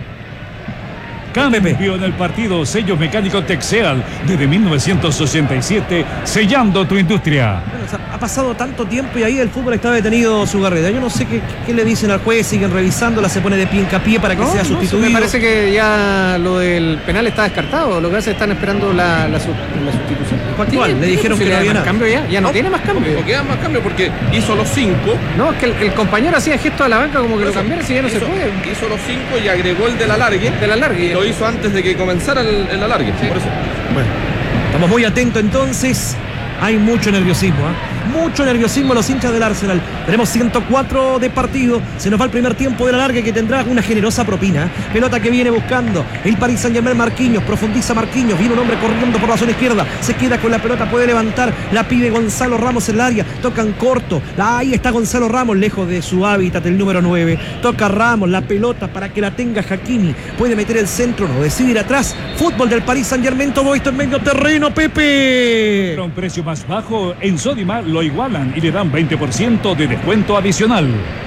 Cambio en el partido, sellos mecánicos Texeal desde mil novecientos ochenta y siete, sellando tu industria. Bueno, o sea, ha pasado tanto tiempo y ahí el fútbol está detenido su carrera. Yo no sé qué, qué le dicen al juez, siguen revisándola, se pone de pie Hincapié para que No, sea no, sustituido. me parece que ya lo del penal está descartado. Lo que hace es que están esperando la, la, su- la sustitución. ¿Cuál? ¿Tiene- Le dijeron que no tiene había más nada. cambio ya? Ya no, tiene más cambio. No quedan más cambios porque hizo los cinco. No, es que el, el compañero hacía gesto a la banca como que lo cambiara si ya no se hizo, puede. hizo los cinco y agregó el del alargue. Del alargue. Y lo hizo antes de que comenzara el, el alargue. Por eso. Bueno, estamos muy atentos entonces. Hay mucho nerviosismo, ¿eh? Mucho nerviosismo los hinchas del Arsenal. Tenemos ciento cuatro de partido. Se nos va el primer tiempo de la larga que tendrá una generosa propina. Pelota que viene buscando el Paris Saint-Germain. Marquinhos, profundiza Marquinhos. Viene un hombre corriendo por la zona izquierda. Se queda con la pelota, puede levantar. La pide Gonzalo Ramos en el área. Tocan corto. Ahí está Gonzalo Ramos, lejos de su hábitat, el número nueve. Toca Ramos, la pelota para que la tenga Hakimi. Puede meter el centro, no decide ir atrás. Fútbol del Paris Saint-Germain. Todo esto en medio terreno, Pepe. A un precio más bajo, en Sodimac lo igualan y le dan veinte por ciento de descuento adicional.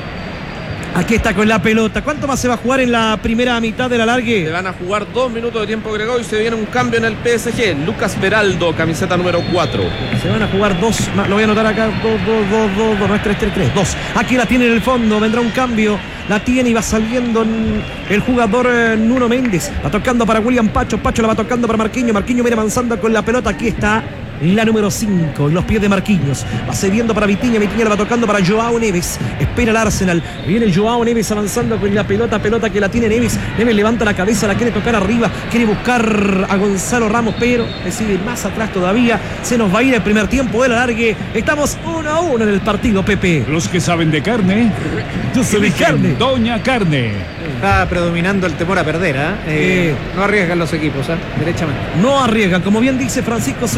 Aquí está con la pelota. ¿Cuánto más se va a jugar en la primera mitad del Le alargue? van a jugar dos minutos de tiempo agregado y se viene un cambio en el P S G. Lucas Beraldo, camiseta número cuatro. Se van a jugar dos. Lo voy a anotar acá. Dos, dos, dos, dos, dos. No es tres, tres, tres. Dos. Aquí la tiene en el fondo. Vendrá un cambio. La tiene y va saliendo el jugador eh, Nuno Méndez. Va tocando para William Pacho. Pacho la va tocando para Marquinhos. Marquinhos viene avanzando con la pelota. Aquí está la número cinco en los pies de Marquinhos. Va cediendo para Vitinha. Vitinha la va tocando para Joao Neves. Espera el Arsenal. Viene Joao Neves avanzando con la pelota. Pelota que la tiene Neves. Neves levanta la cabeza. La quiere tocar arriba. Quiere buscar a Gonzalo Ramos. Pero decide ir más atrás todavía. Se nos va a ir el primer tiempo del alargue. Estamos uno a uno en el partido, Pepe. Los que saben de carne, Yo soy de eligen carne. Doña Carne. Está predominando el temor a perder. ¿eh? Eh, no arriesgan los equipos, ¿eh? derechamente. No arriesgan. Como bien dice Francisco Sugarret, no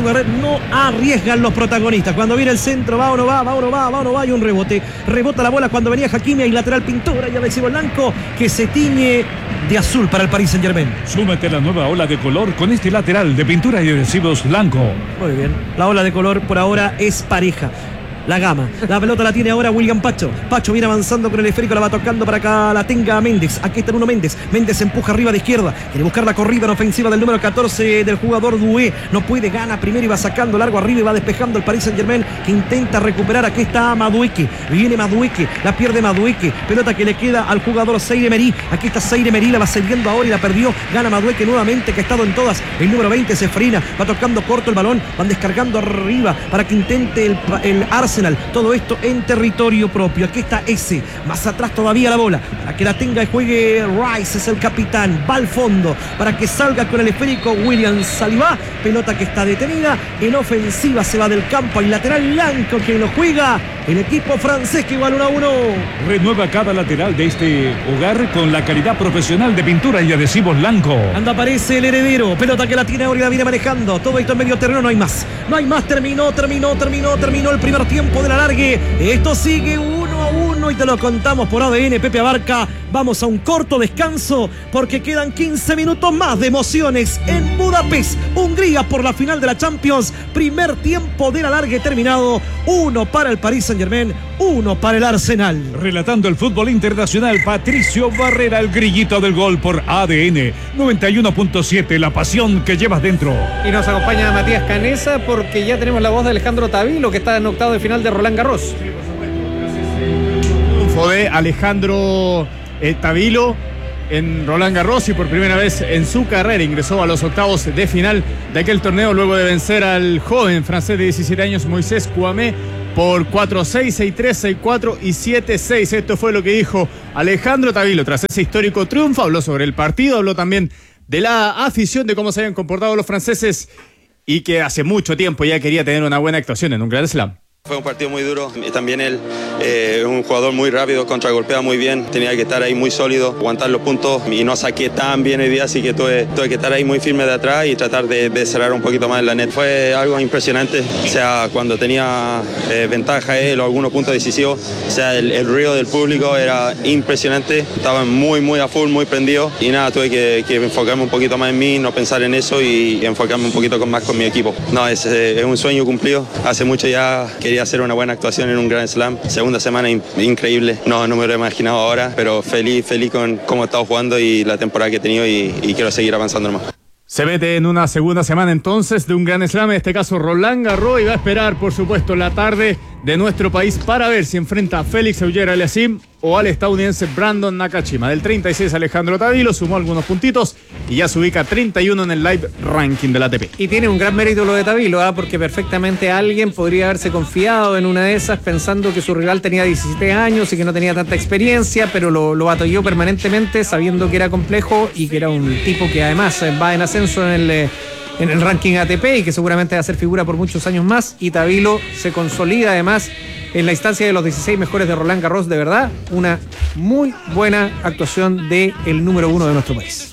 no arriesgan los protagonistas. Cuando viene el centro, va o no va, va o no va, va o no va, y un rebote. Rebota la bola cuando venía Hakimi y lateral Pintura y adhesivo blanco que se tiñe de azul para el Paris Saint-Germain. Súmate a la nueva ola de color con este lateral de pintura y adhesivos blanco. Muy bien, la ola de color por ahora es pareja. La gama, la pelota la tiene ahora William Pacho. Pacho viene avanzando con el esférico, la va tocando para acá, la tenga Méndez. Aquí está Nuno Méndez. Méndez empuja arriba de izquierda. Quiere buscar la corrida en ofensiva del número catorce del jugador Doué. No puede, gana primero y va sacando largo arriba y va despejando el Paris Saint-Germain que intenta recuperar. Aquí está Madueque. Viene Madueque, la pierde Madueque. Pelota que le queda al jugador Seire Merí. Aquí está Seire Merí, la va siguiendo ahora y la perdió. Gana Madueque nuevamente, que ha estado en todas. El número veinte se frena, va tocando corto el balón. Van descargando arriba para que intente el, el Arsenal. Todo esto en territorio propio. Aquí está ese. Más atrás todavía la bola. Para que la tenga y juegue Rice, es el capitán. Va al fondo para que salga con el esférico William Saliba. Pelota que está detenida. En ofensiva se va del campo al lateral blanco que lo juega el equipo francés, que igual uno a uno. Renueva cada lateral de este hogar con la calidad profesional de pintura y adhesivos blanco. Anda, aparece el heredero. Pelota que la tiene ahora y la viene manejando. Todo esto en medio terreno. No hay más. No hay más. Terminó, terminó, terminó, terminó el primer tiempo de la largue. Esto sigue uno a uno y te lo contamos por A D N. Pepe Abarca. Vamos a un corto descanso porque quedan quince minutos más de emociones en Budapest, Hungría, por la final de la Champions. Primer tiempo de la largue terminado. Uno para el Paris Saint-Germain, uno para el Arsenal. Relatando el fútbol internacional, Patricio Barrera, el grillito del gol por A D N noventa y uno punto siete, la pasión que llevas dentro. Y nos acompaña Matías Canesa porque ya tenemos la voz de Alejandro Tavilo, que está en octavo de final de Roland Garros. Triunfo de Alejandro eh, Tavilo en Roland Garros y por primera vez en su carrera ingresó a los octavos de final de aquel torneo luego de vencer al joven francés de diecisiete años Moisés Kouamé por cuatro seis, seis tres, seis cuatro y siete seis. Esto fue lo que dijo Alejandro Tavilo tras ese histórico triunfo. Habló sobre el partido, habló también de la afición, de cómo se habían comportado los franceses y que hace mucho tiempo ya quería tener una buena actuación en un Grand Slam. Fue un partido muy duro y también él es eh, un jugador muy rápido, contragolpea muy bien, tenía que estar ahí muy sólido, aguantar los puntos y no saqué tan bien el día, así que tuve, tuve que estar ahí muy firme de atrás y tratar de, de cerrar un poquito más en la net. Fue algo impresionante, o sea, cuando tenía eh, ventaja él o algunos puntos decisivos, o sea, el, el ruido del público era impresionante, estaban muy, muy a full, muy prendidos y nada, tuve que, que enfocarme un poquito más en mí, no pensar en eso y enfocarme un poquito más con mi equipo. No, es, es un sueño cumplido, hace mucho ya quería hacer una buena actuación en un Grand Slam. Segunda semana in- increíble, no, no me lo he imaginado ahora, pero feliz, feliz con cómo he estado jugando y la temporada que he tenido y, y quiero seguir avanzando más. Se mete en una segunda semana entonces de un Grand Slam, en este caso Roland Garros, y va a esperar por supuesto la tarde de nuestro país para ver si enfrenta a Félix Auger-Aliassime o al estadounidense Brandon Nakashima. Del treinta y seis Alejandro Tavilo sumó algunos puntitos y ya se ubica treinta y uno en el live ranking del A T P. Y tiene un gran mérito lo de Tavilo, ¿eh? Porque perfectamente alguien podría haberse confiado en una de esas pensando que su rival tenía diecisiete años y que no tenía tanta experiencia, pero lo, lo batalló permanentemente sabiendo que era complejo y que era un tipo que además va en ascenso en el... Eh, en el ranking A T P y que seguramente va a ser figura por muchos años más, y Tavilo se consolida además en la instancia de los dieciséis mejores de Roland Garros. De verdad, una muy buena actuación del número uno de nuestro país.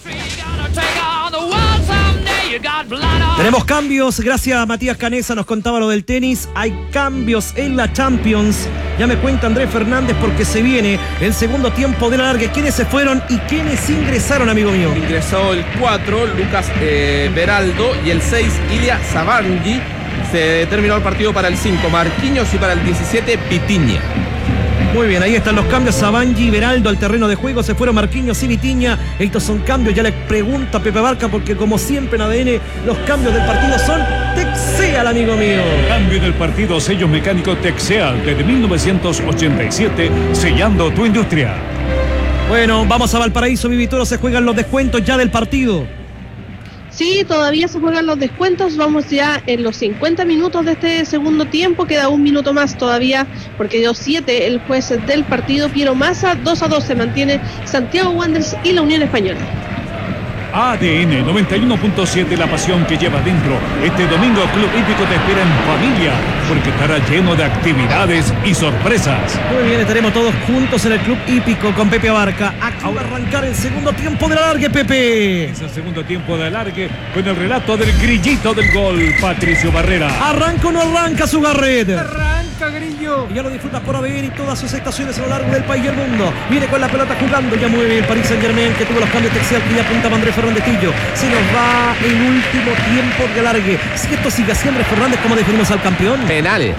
Tenemos cambios, gracias a Matías Canesa, nos contaba lo del tenis. Hay cambios en la Champions. Ya me cuenta Andrés Fernández porque se viene el segundo tiempo de la larga. ¿Quiénes se fueron y quiénes ingresaron, amigo mío? Ingresó el cuatro, Lucas eh, Beraldo, y el seis, Ilia Zabangi. Se terminó el partido para el cinco, Marquinhos, y para el diecisiete, Vitinha. Muy bien, ahí están los cambios. Zabangi y Beraldo al terreno de juego. Se fueron Marquinhos y Vitinha. Estos son cambios. Ya le pregunto a Pepe Barca porque como siempre en A D N los cambios del partido son Texeal, amigo mío. Cambio del partido, sellos mecánicos Texeal desde mil novecientos ochenta y siete, sellando tu industria. Bueno, vamos a Valparaíso, Vivitoro. Se juegan los descuentos ya del partido. Sí, todavía se juegan los descuentos, vamos ya en los cincuenta minutos de este segundo tiempo, queda un minuto más todavía, porque dio siete el juez del partido, Piero Massa. Dos a dos se mantiene Santiago Wanderers y la Unión Española. A D N noventa y uno punto siete, la pasión que lleva dentro. Este domingo Club Hípico te espera en familia, porque estará lleno de actividades y sorpresas. Muy bien, estaremos todos juntos en el Club Hípico con Pepe Abarca. Aquí va a arrancar el segundo tiempo del alargue, Pepe. Es el segundo tiempo de alargue con el relato del grillito del gol, Patricio Barrera. ¿Arranca o no arranca su Garret? Arranca, Grillo. Y ya lo disfrutas por A B N y todas sus estaciones a lo largo del país y el mundo. Viene con la pelota jugando, ya mueve el Paris Saint-Germain, que tuvo los cambios textil que ya apuntaba Andrés Fernández Tillo. Se nos va el último tiempo de alargue. Si esto sigue así, Andrés Fernández, ¿cómo definimos al campeón? Penales.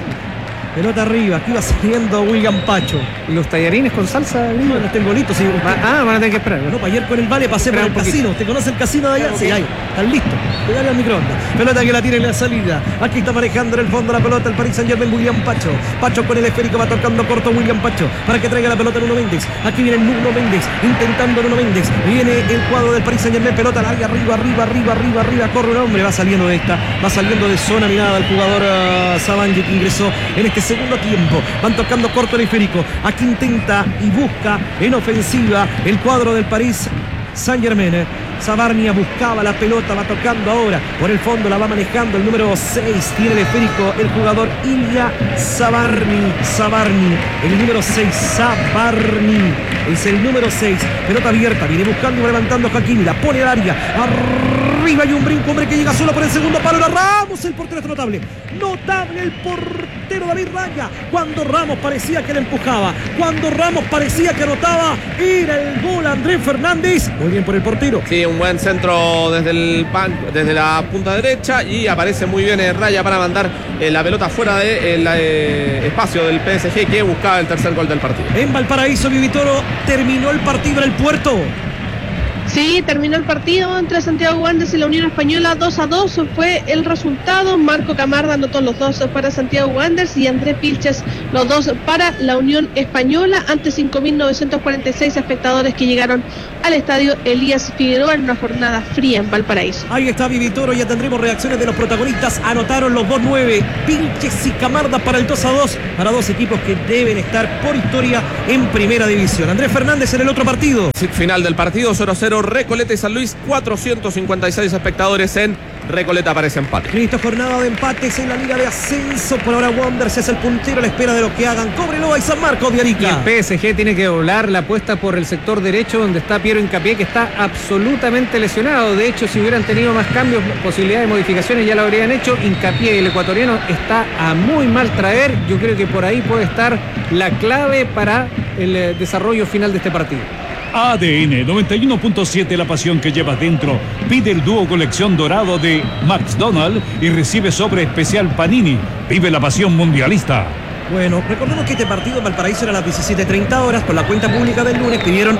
Pelota arriba, aquí va saliendo William Pacho. ¿Y los tallarines con salsa, Grillo? Bueno, tengo listo, sí. Va- ah, van a tener que esperar. No, ayer con el Vale pasé por Espera el un poquito. casino. ¿Usted conoce el casino de allá? Sí, ahí. Están listos. Pegale al microondas. Pelota que la tiene en la salida. Aquí está manejando en el fondo la pelota el Paris Saint-Germain, William Pacho. Pacho con el esférico va tocando corto William Pacho para que traiga la pelota Nuno Méndez. Aquí viene Nuno Méndez, intentando Nuno Méndez. Viene el cuadro del Paris Saint-Germain, pelota larga, arriba, arriba, arriba, arriba, arriba. Corre un hombre, va saliendo de esta. Va saliendo de zona mirada el jugador uh, Sabanji, que ingresó en este segundo tiempo. Van tocando corto el esférico. Aquí intenta y busca en ofensiva el cuadro del Paris Saint-Germain. Sabarnia buscaba la pelota, va tocando ahora por el fondo, la va manejando el número seis, tiene el esférico el jugador Ilya Sabarni. Sabarni, el número seis, Sabarni, es el número seis, pelota abierta, viene buscando y va levantando Hakimi, la pone al área, arriba hay un brinco, hombre que llega solo por el segundo palo, la Ramos, el portero está notable, notable el portero David Raya, cuando Ramos parecía que le empujaba, cuando Ramos parecía que anotaba, era el gol Andrés Fernández, muy bien por el portero. Sí, un buen centro desde el pan, desde la punta derecha, y aparece muy bien el Raya para mandar eh, la pelota fuera del eh, espacio del P S G, que buscaba el tercer gol del partido. En Valparaíso, Vivitoro, terminó el partido en el puerto. Sí, terminó el partido entre Santiago Wanderers y la Unión Española. Dos a dos fue el resultado. Marco Camarda anotó los dos para Santiago Wanderers y Andrés Pilches los dos para la Unión Española, ante cinco mil novecientos cuarenta y seis espectadores que llegaron al estadio Elías Figueroa en una jornada fría en Valparaíso. Ahí está Vivitoro, ya tendremos reacciones de los protagonistas. Anotaron los dos nueve, Pilches y Camarda para el dos a dos, para dos equipos que deben estar por historia en primera división. Andrés Fernández en el otro partido. Final del partido, cero a cero, Recoleta y San Luis, cuatrocientos cincuenta y seis espectadores en Recoleta, parece empate. Listo, jornada de empates en la Liga de Ascenso. Por ahora Wanderers es el puntero a la espera de lo que hagan Cobreloa y San Marcos de Y el Arica. P S G tiene que doblar la apuesta por el sector derecho, donde está Piero Hincapié, que está absolutamente lesionado. De hecho, si hubieran tenido más cambios, posibilidades de modificaciones, ya lo habrían hecho. Hincapié, el ecuatoriano, está a muy mal traer. Yo creo que por ahí puede estar la clave para el eh, desarrollo final de este partido. A D N noventa y uno punto siete, la pasión que llevas dentro. Pide el dúo colección dorado de McDonald's y recibe sobre especial Panini. Vive la pasión mundialista. Bueno, recordemos que este partido en Valparaíso era a las diecisiete treinta horas. Por la cuenta pública del lunes pidieron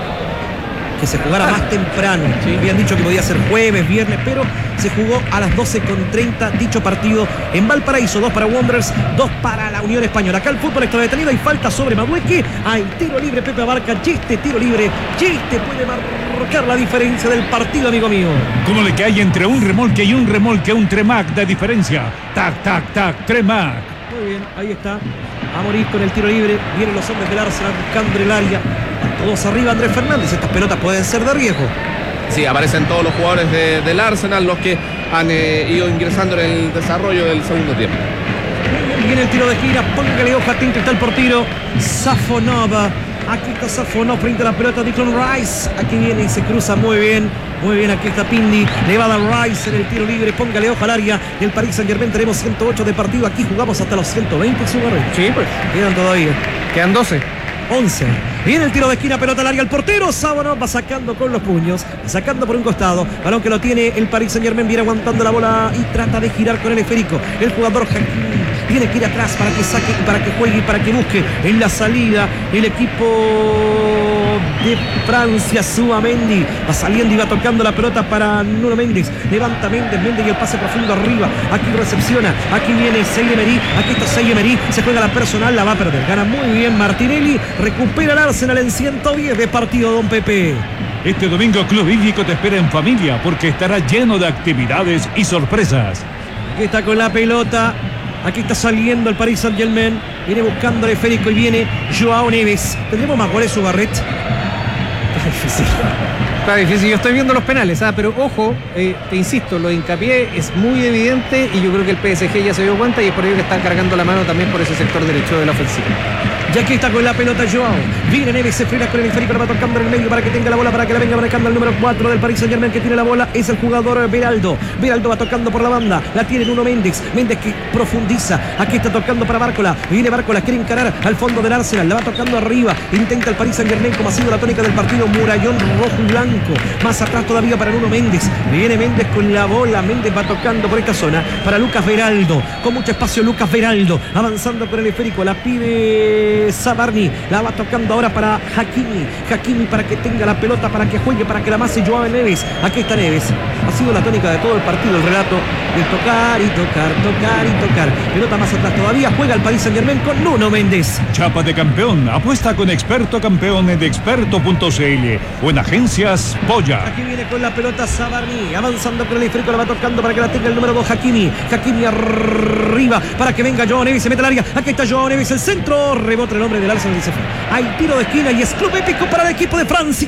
que se jugara más temprano. ¿Sí? Habían dicho que podía ser jueves, viernes, pero se jugó a las doce con treinta dicho partido en Valparaíso. Dos para Wanderers, dos para la Unión Española. Acá el fútbol extra detenido y falta sobre Madueque. Hay tiro libre, Pepe Abarca. Y este tiro libre, y este puede marcar la diferencia del partido, amigo mío. Como le que hay entre un remolque y un remolque, un Tremac de diferencia. Tac, tac, tac, Tremac. Muy bien, ahí está. A morir con el tiro libre. Vienen los hombres del Arsenal buscando el área. Todos arriba Andrés Fernández. Estas pelotas pueden ser de riesgo. Sí, aparecen todos los jugadores de, del Arsenal, los que han eh, ido ingresando en el desarrollo del segundo tiempo. Viene el tiro de gira, póngale hoja, atento está el portero Safonova. Aquí está Safonov frente a la pelota de Declan Rice. Aquí viene y se cruza muy bien. Muy bien, aquí está Pindi. Le va a dar Rice en el tiro libre. Póngale hoja al área. El Paris Saint-Germain, tenemos ciento ocho de partido. Aquí jugamos hasta los ciento veinte. Su barrio. Sí, pues. Quedan todavía. Quedan doce. once. Viene el tiro de esquina, pelota al área, el portero Safonov va sacando con los puños, sacando por un costado, balón que lo tiene el Paris Saint-Germain, viene aguantando la bola y trata de girar con el esférico. El jugador Hakimi tiene que ir atrás para que saque, para que juegue y para que busque en la salida el equipo de Francia. Zubimendi va saliendo y va tocando la pelota para Nuno Méndez, levanta Méndez, Méndez y el pase profundo arriba, aquí recepciona, aquí viene Sey Emery, aquí está Sey Emery, se juega la personal, la va a perder, gana muy bien Martinelli, recupera el Arsenal en ciento diez de partido, don Pepe. Este domingo Club Hípico te espera en familia porque estará lleno de actividades y sorpresas. Aquí está con la pelota. Aquí está saliendo el Paris Saint-Germain. Viene buscando el esférico y viene Joao Neves. ¿Tendremos más goles, Sugarret? Está difícil. Está difícil, yo estoy viendo los penales, ¿ah? Pero ojo, eh, te insisto, lo de Hincapié es muy evidente y yo creo que el P S G ya se dio cuenta y es por ello que están cargando la mano también por ese sector derecho de la ofensiva. Y aquí está con la pelota Joao. Viene Neves, se frena con el esférico, la va tocando en el medio para que tenga la bola, para que la venga manejando el número cuatro del Paris Saint Germain que tiene la bola. Es el jugador Beraldo. Beraldo va tocando por la banda. La tiene Nuno Méndez. Méndez que profundiza. Aquí está tocando para Bárcola. Viene Bárcola, quiere encarar al fondo del Arsenal. La va tocando arriba. Intenta el Paris Saint Germain como ha sido la tónica del partido. Murallón rojo y blanco. Más atrás todavía para Nuno Méndez. Viene Méndez con la bola. Méndez va tocando por esta zona para Lucas Beraldo. Con mucho espacio Lucas Beraldo. Avanzando con el esférico. La pide Zabarni. La va tocando ahora para Hakimi. Hakimi para que tenga la pelota, para que juegue, para que la mase Joao Neves. Aquí está Neves. Ha sido la tónica de todo el partido, el relato de tocar y tocar, tocar y tocar. Pelota más atrás todavía. Juega el Paris Saint Germain con Nuno Méndez. Chapa de campeón. Apuesta con Experto Campeón de experto punto c l o en agencias Polla. Aquí viene con la pelota Zabarni. Avanzando con el esférico. La va tocando para que la tenga el número dos Hakimi. Hakimi arriba para que venga Joao Neves. Se mete al área. Aquí está Joao Neves. El centro. Rebota el hombre del Arsenal y se fue. Hay tiro de esquina y es club épico para el equipo de Francia.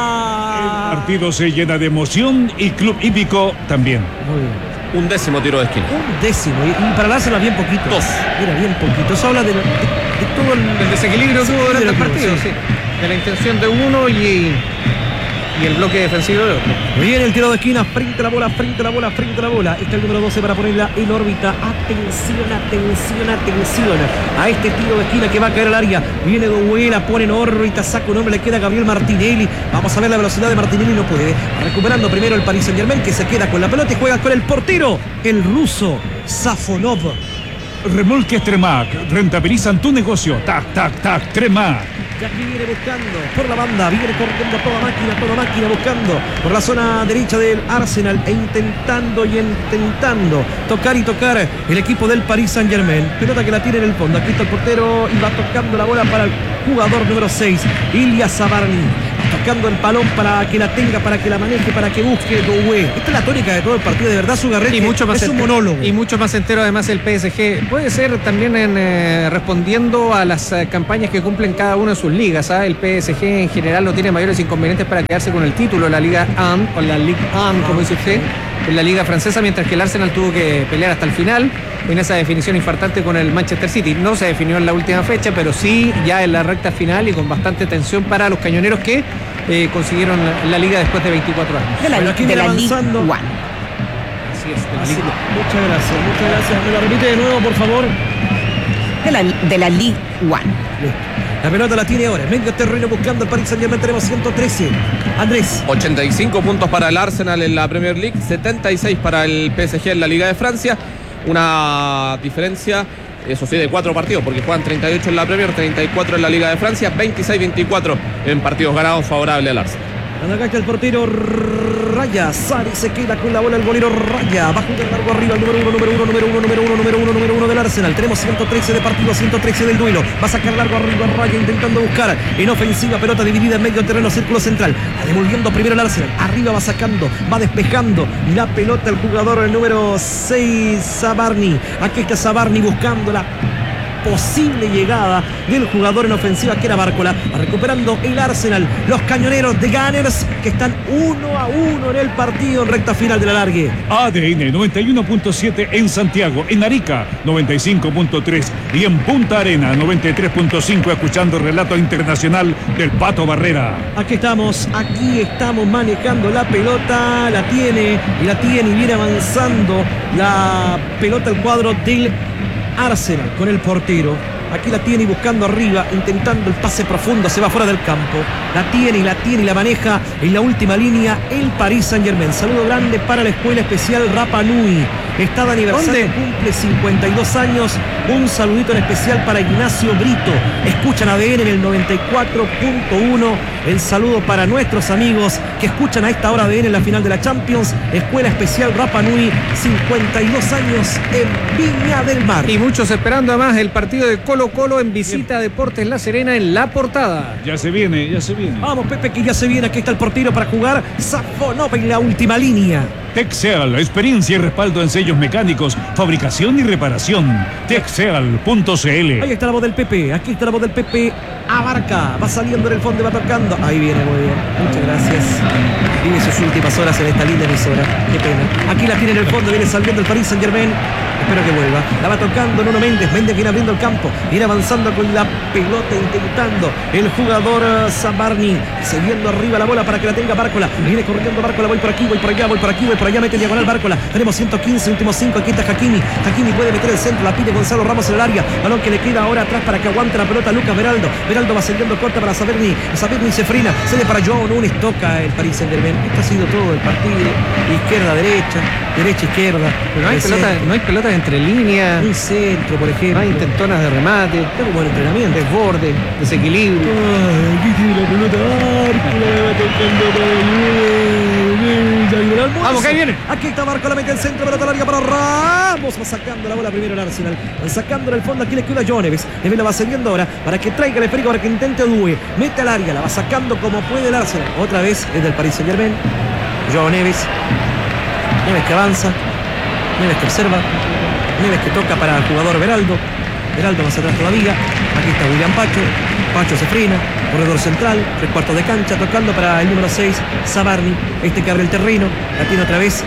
El partido se llena de emoción y club hípico también. Muy bien. Un décimo tiro de esquina. Un décimo. Y, y para el Arsenal bien poquito. Dos. Era bien poquito. Eso habla de, de, de todo el, El desequilibrio que hubo durante el que hubo, partido, sí. sí. De la intención de uno y, y el bloque defensivo de otro. Viene el tiro de esquina, frente a la bola, frente a la bola, frente a la bola. Está el número doce para ponerla en órbita. Atención, atención, atención a este tiro de esquina que va a caer al área. Viene Douela, pone en órbita, saca un hombre, le queda Gabriel Martinelli. Vamos a ver la velocidad de Martinelli, no puede. Recuperando primero el Paris Saint Germain que se queda con la pelota y juega con el portero, el ruso Safonov. Remolques Tremac. Rentabilizan tu negocio. Tac, tac, tac. Tremac. Y aquí viene buscando por la banda, viene corriendo toda máquina, toda máquina, buscando por la zona derecha del Arsenal e intentando y intentando tocar y tocar el equipo del Paris Saint Germain. Pelota que la tiene en el fondo. Aquí está el portero y va tocando la bola para el jugador número seis, Ilya Zabarni. Tocando el balón para que la tenga, para que la maneje, para que busque Doué. Esta es la tónica de todo el partido, de verdad, su Garrett Y mucho más es un entero, monólogo. y mucho más entero además el P S G. Puede ser también en, eh, respondiendo a las eh, campañas que cumplen cada una de sus ligas. ¿ah? El P S G en general no tiene mayores inconvenientes para quedarse con el título en la Liga uno o la Ligue uno, como dice usted, en la Liga francesa, mientras que el Arsenal tuvo que pelear hasta el final en esa definición infartante con el Manchester City. No se definió en la última fecha, pero sí ya en la recta final y con bastante tensión para los cañoneros que eh, consiguieron la, la liga después de veinticuatro años. De la, Bueno, aquí de viene la avanzando. Ligue One. Así es, de la Así, Liga. muchas gracias, muchas gracias. ¿Me la repite de nuevo, por favor? De la, de la Ligue One. La pelota la tiene ahora. Medio terreno buscando el Paris Saint Germain. Tenemos ciento trece. Andrés. ochenta y cinco puntos para el Arsenal en la Premier League, setenta y seis para el P S G en la Liga de Francia. Una diferencia, eso sí, de cuatro partidos, porque juegan treinta y ocho en la Premier, treinta y cuatro en la Liga de Francia, veintiséis veinticuatro en partidos ganados favorable al Arsenal. Acá está el portero Raya. Sari se queda con la bola el golero Raya. Va a jugar largo arriba el número uno, número uno, número uno, número uno, número uno, número uno del Arsenal. Tenemos ciento trece de partido, ciento trece del duelo. Va a sacar largo arriba Raya intentando buscar en ofensiva, pelota dividida en medio terreno, círculo central. Devolviendo primero el Arsenal. Arriba va sacando, va despejando la pelota el jugador el número seis, Zabarni. Aquí está Zabarni buscando la posible llegada del jugador en ofensiva que era Bárcola, recuperando el Arsenal, los cañoneros de Gunners que están uno a uno en el partido en recta final de la largue. A D N noventa y uno punto siete en Santiago, en Arica noventa y cinco punto tres y en Punta Arena noventa y tres punto cinco, escuchando el relato internacional del Pato Barrera. Aquí estamos, aquí estamos manejando la pelota, la tiene y la tiene y viene avanzando la pelota al cuadro del Arsenal con el portero. Aquí la tiene y buscando arriba, intentando el pase profundo, se va fuera del campo. La tiene y la tiene y la maneja en la última línea el Paris Saint Germain. Saludo grande para la Escuela Especial Rapa Nui. Está de aniversario, ¿Dónde? cumple cincuenta y dos años. Un saludito en especial para Ignacio Brito. Escuchan A D N en el noventa y cuatro punto uno. El saludo para nuestros amigos que escuchan a esta hora A D N en la final de la Champions. Escuela Especial Rapa Nui, cincuenta y dos años en Viña del Mar. Y muchos esperando además el partido de Colo Colo en visita a Deportes La Serena en La Portada. Ya se viene, ya se viene. Vamos, Pepe, que ya se viene. Aquí está el portero para jugar. Safonov en la última línea. Texeal, experiencia y respaldo en sellos mecánicos, fabricación y reparación. Texeal punto c l. Ahí está la voz del Pepe. Aquí está la voz del Pepe. Abarca. Va saliendo en el fondo y va tocando. Ahí viene, muy bien. Muchas Gracias. Vive sus últimas horas en esta linda emisora. Qué pena. Aquí la tiene en el fondo, viene saliendo el Paris Saint-Germain. Espero que vuelva. La va tocando Nuno Méndez. Méndez viene abriendo el campo. Viene avanzando con la pelota, intentando el jugador uh, Zabarni. Siguiendo arriba la bola para que la tenga Bárcola. Viene corriendo Bárcola. Voy por aquí, voy por allá, voy por aquí, voy por allá. Mete diagonal Bárcola. Tenemos ciento quince, últimos cinco. Aquí está Hakimi. Hakimi puede meter el centro. La pide Gonzalo Ramos en el área. Balón que le queda ahora atrás para que aguante la pelota Lucas Beraldo. Beraldo va saliendo corta para Zabarni. Zabarni se frena. Cede para Joao Nunes. Toca el Paris Saint-Germain. Esto ha sido todo el partido. Izquierda, derecha. Derecha, izquierda. No hay, pelota, no hay pelotas entre líneas. Un centro, por ejemplo. No hay intentonas de remate. Tengo buen entrenamiento. Desborde, desequilibrio. Ay, aquí tiene la pelota Bárcola, la va tocando para el Vamos, que ahí viene. Aquí está Bárcola, mete el centro, pelota larga para Ramos. Va sacando la bola primero el Arsenal. Van sacando en el fondo, aquí le queda Joao Neves. Neves la va siguiendo ahora para que traiga el esférico, para que intente Due. Mete al área, la va sacando como puede el Arsenal. Otra vez es del Paris Saint-Germain. Joao Neves. Neves que avanza. Neves que observa. Neves que toca para el jugador Beraldo. Beraldo más atrás todavía. Aquí está William Pacho. Pacho se frena. Corredor central. Tres cuartos de cancha. Tocando para el número seis. Zabarni. Este que abre el terreno. La tiene otra vez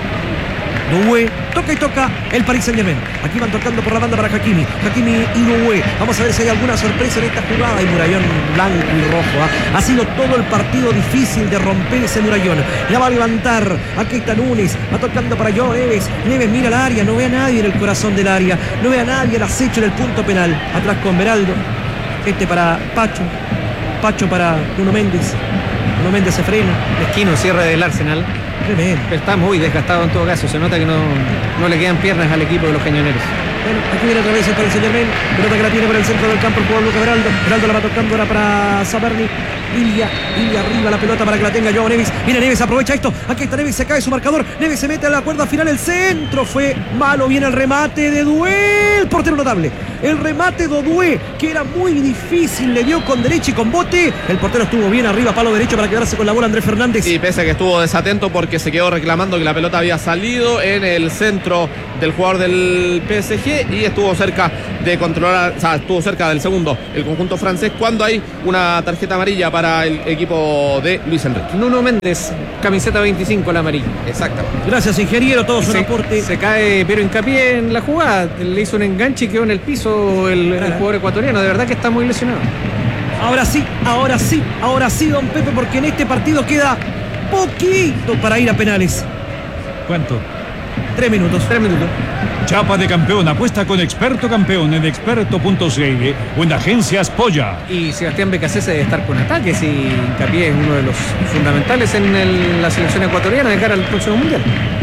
Doué. Toca y toca el Paris Saint-Germain. Aquí van tocando por la banda para Hakimi. Hakimi y Doué. Vamos a ver si hay alguna sorpresa en esta jugada. Y murallón blanco y rojo. ¿eh? Ha sido todo el partido difícil de romper ese murallón. La va a levantar. Aquí está Núñez. Va tocando para Joao Neves. Neves mira el área. No ve a nadie en el corazón del área. No ve a nadie el acecho en el punto penal. Atrás con Beraldo. Este para Pacho. Pacho para Nuno Méndez. Nuno Méndez se frena. Esquino, cierre del Arsenal. Tremendo. Está muy desgastado en todo caso. Se nota que no, no le quedan piernas al equipo de los cañoneros. Bueno, aquí viene otra vez el Paris Saint-Germain. Pelota que la tiene por el centro del campo el jugador Lucas Beraldo. Beraldo la va tocando ahora para Zabarni. Ilia, Ilia arriba la pelota para que la tenga Joao Neves. Mira Neves, aprovecha esto. Aquí está Neves, se cae su marcador. Neves se mete a la cuerda final. El centro fue malo. Viene el remate de Doué. El portero notable. El remate de Doué, que era muy difícil. Le dio con derecha y con bote. El portero estuvo bien arriba, palo derecho para quedarse con la bola Andrés Fernández. Y pese a que estuvo desatento porque se quedó reclamando que la pelota había salido en el centro del jugador del P S G y estuvo cerca de controlar, o sea, estuvo cerca del segundo el conjunto francés cuando hay una tarjeta amarilla para el equipo de Luis Enrique. Nuno Méndez, camiseta veinticinco, la amarilla. Exactamente. Gracias, ingeniero, todo su se, aporte. Se cae, pero hincapié en la jugada. Le hizo un enganche y quedó en el piso el, el jugador ecuatoriano. De verdad que está muy lesionado. Ahora sí, ahora sí, ahora sí, don Pepe, porque en este partido queda poquito para ir a penales. ¿Cuánto? Tres minutos. Tres minutos. Chapa de campeón, apuesta con Experto Campeón en experto punto c l o en Agencias Polla. Y Sebastián Becasese debe estar con ataques y hincapié es uno de los fundamentales en el, la selección ecuatoriana de cara al próximo mundial.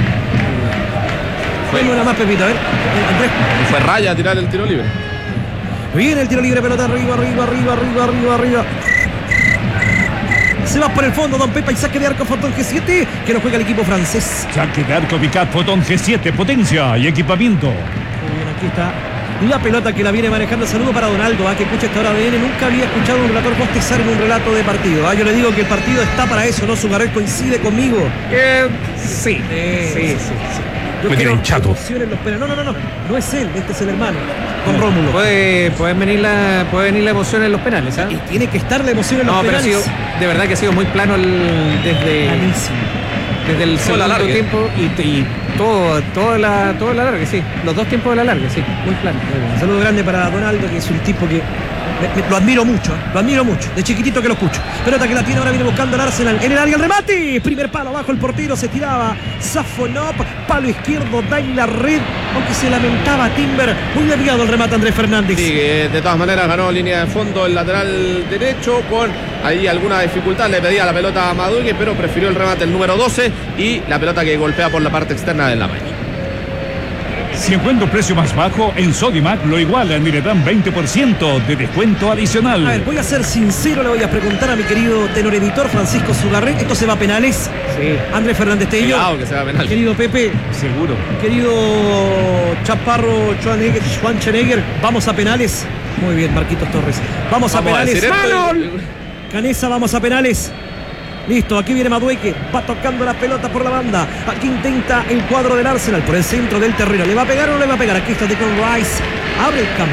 Fue una más, Pepito, a ver. Andrés. Y fue Raya a tirar el tiro libre. Viene el tiro libre, pelota arriba, arriba, arriba, arriba, arriba, arriba. Se va por el fondo, don Pepa, y saque de arco Fotón G siete, que no juega el equipo francés. Saque de arco Vicat Fotón G siete, potencia y equipamiento. Bien, aquí está la pelota que la viene manejando. Saludo para Donaldo, ¿ah? Que escucha esta hora de N. Nunca había escuchado a un relator bostezar en un relato de partido. ¿ah? Yo le digo que el partido está para eso, ¿no? Sugarel coincide conmigo. Eh, sí, eh, sí, sí, sí. Yo Me quiero tienen chato. emociones los penales. No, no, no, no. No es él, este es el hermano. Con Rómulo. Puede, puede, venir la, puede venir la emoción en los penales, ¿ah? Y tiene que estar la emoción en los No, pero ha penales. sido, de verdad que ha sido muy plano el, desde, Buenísimo. desde el Todo el segundo alargue. tiempo y, y todo, todo, la, todo el alargue, sí. Los dos tiempos del alargue, sí. Muy plano. Un saludo grande para Donaldo, que es un tipo que me, me, lo admiro mucho, ¿eh? Lo admiro mucho, de chiquitito que lo escucho. Pelota que la tiene, ahora viene buscando el Arsenal en el área, el remate, primer palo abajo, el portero se tiraba, Safonov, palo izquierdo, da en la red, aunque se lamentaba Timber, muy desviado el remate Andrés Fernández. Sí, que de todas maneras ganó línea de fondo el lateral derecho con ahí alguna dificultad, le pedía la pelota a Madueque, pero prefirió el remate el número doce y la pelota que golpea por la parte externa de la mano. Si encuentro precio más bajo, en Sodimac lo igualan y le dan veinte por ciento de descuento adicional. A ver, voy a ser sincero, le voy a preguntar a mi querido tenor editor Francisco Zugarret, esto se va a penales. Sí. Andrés Fernández Tello. Cuidado que se va a penal. Querido Pepe, Seguro. querido Chaparro Schwanegger, Schwanzenegger, vamos a penales. Muy bien, Marquitos Torres. Vamos, Vamos a a penales. decir esto ¡Manon! y- Canesa, vamos a penales. Listo, aquí viene Madueque, va tocando la pelota por la banda. Aquí intenta el cuadro del Arsenal por el centro del terreno. ¿Le va a pegar o no le va a pegar? Aquí está Declan Rice. Abre el campo.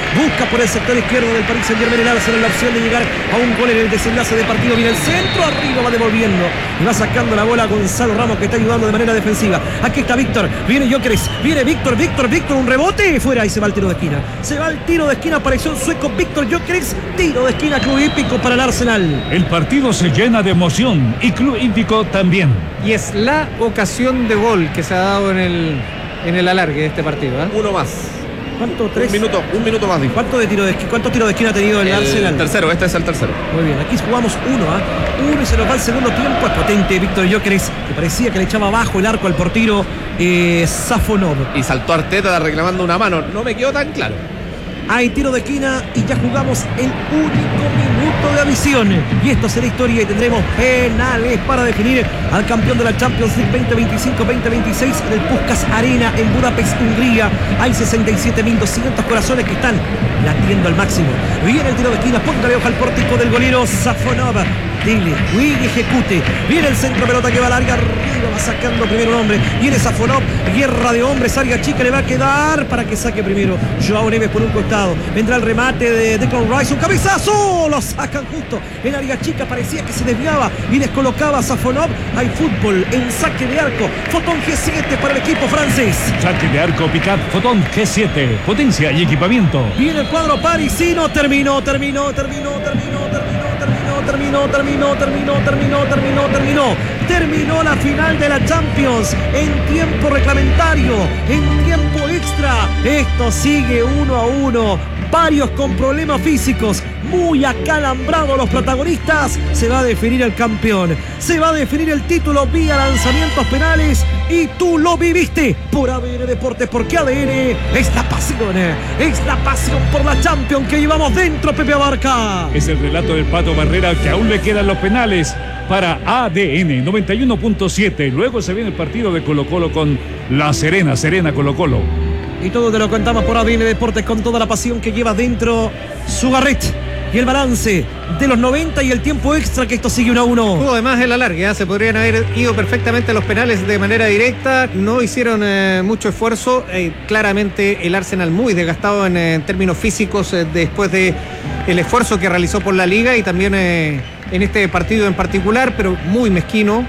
Busca por el sector izquierdo del Paris Saint-Germain el Arsenal la opción de llegar a un gol en el desenlace de partido. Viene el centro, arriba va devolviendo y va sacando la bola a Gonzalo Ramos, que está ayudando de manera defensiva. Aquí está Víctor, viene Gyökeres, viene Víctor, Víctor, Víctor, un rebote fuera y se va al tiro de esquina. Se va al tiro de esquina, apareció el sueco Víctor Gyökeres, tiro de esquina, club hípico para el Arsenal. El partido se llena de emoción y Club Hípico también. Y es la ocasión de gol que se ha dado en el, en el alargue de este partido, ¿eh? Uno más. ¿Cuánto? ¿Tres? Un minuto, un minuto más, dijo. ¿Cuánto de tiro de esquina, cuánto tiro de esquina ha tenido el, El Arsenal? tercero, este es el tercero. Muy bien, aquí jugamos uno, ¿ah? ¿eh? Uno y se nos va el segundo tiempo. Es potente Víctor Gyökeres, que parecía que le echaba abajo el arco al portero eh, Safonov. Y saltó Arteta reclamando una mano. No me quedó tan claro. Hay tiro de esquina y ya jugamos el único minuto de adición. Y esto será historia y tendremos penales para definir al campeón de la Champions League veinte veinticinco veinte veintiséis en el Puskás Arena en Budapest, Hungría. Hay sesenta y siete mil doscientos corazones que están latiendo al máximo. Viene el tiro de esquina, póngale ojo al pórtico del golero Safonov. Dile, Wig ejecute. Viene el centro, pelota que va larga, arriba va sacando primero un hombre. Viene Safonov, guerra de hombres, área chica le va a quedar para que saque primero Joao Neves por un costado. Vendrá el remate de Declan Rice, un cabezazo, lo sacan justo en área chica, parecía que se desviaba y descolocaba a Safonov. Hay fútbol en saque de arco, Fotón G siete para el equipo francés. Saque de arco Picard Fotón G siete, potencia y equipamiento. Viene el cuadro parisino, terminó, terminó, terminó, terminó, terminó, terminó, terminó, terminó, terminó, terminó, terminó, terminó, terminó la final de la Champions en tiempo reglamentario, en tiempo extra. Esto sigue uno a uno, varios con problemas físicos, muy acalambrados los protagonistas. Se va a definir el campeón, se va a definir el título vía lanzamientos penales y tú lo viviste por A D N Deportes, porque A D N es la pasión, es la pasión por la Champions que llevamos dentro, Pepe Abarca. Es el relato del Pato Barrera, que aún le quedan los penales para A D N noventa y uno punto siete. Luego se viene el partido de Colo Colo con La Serena, Serena Colo Colo. Y todo te lo contamos por A D N Deportes con toda la pasión que lleva dentro Sugarret. Y el balance de los noventa y el tiempo extra, que esto sigue uno a uno. Hubo además el alargue, ¿eh? Se podrían haber ido perfectamente a los penales de manera directa. No hicieron eh, mucho esfuerzo. Eh, claramente el Arsenal muy desgastado en, eh, en términos físicos eh, después de el esfuerzo que realizó por la liga y también eh, en este partido en particular, pero muy mezquino.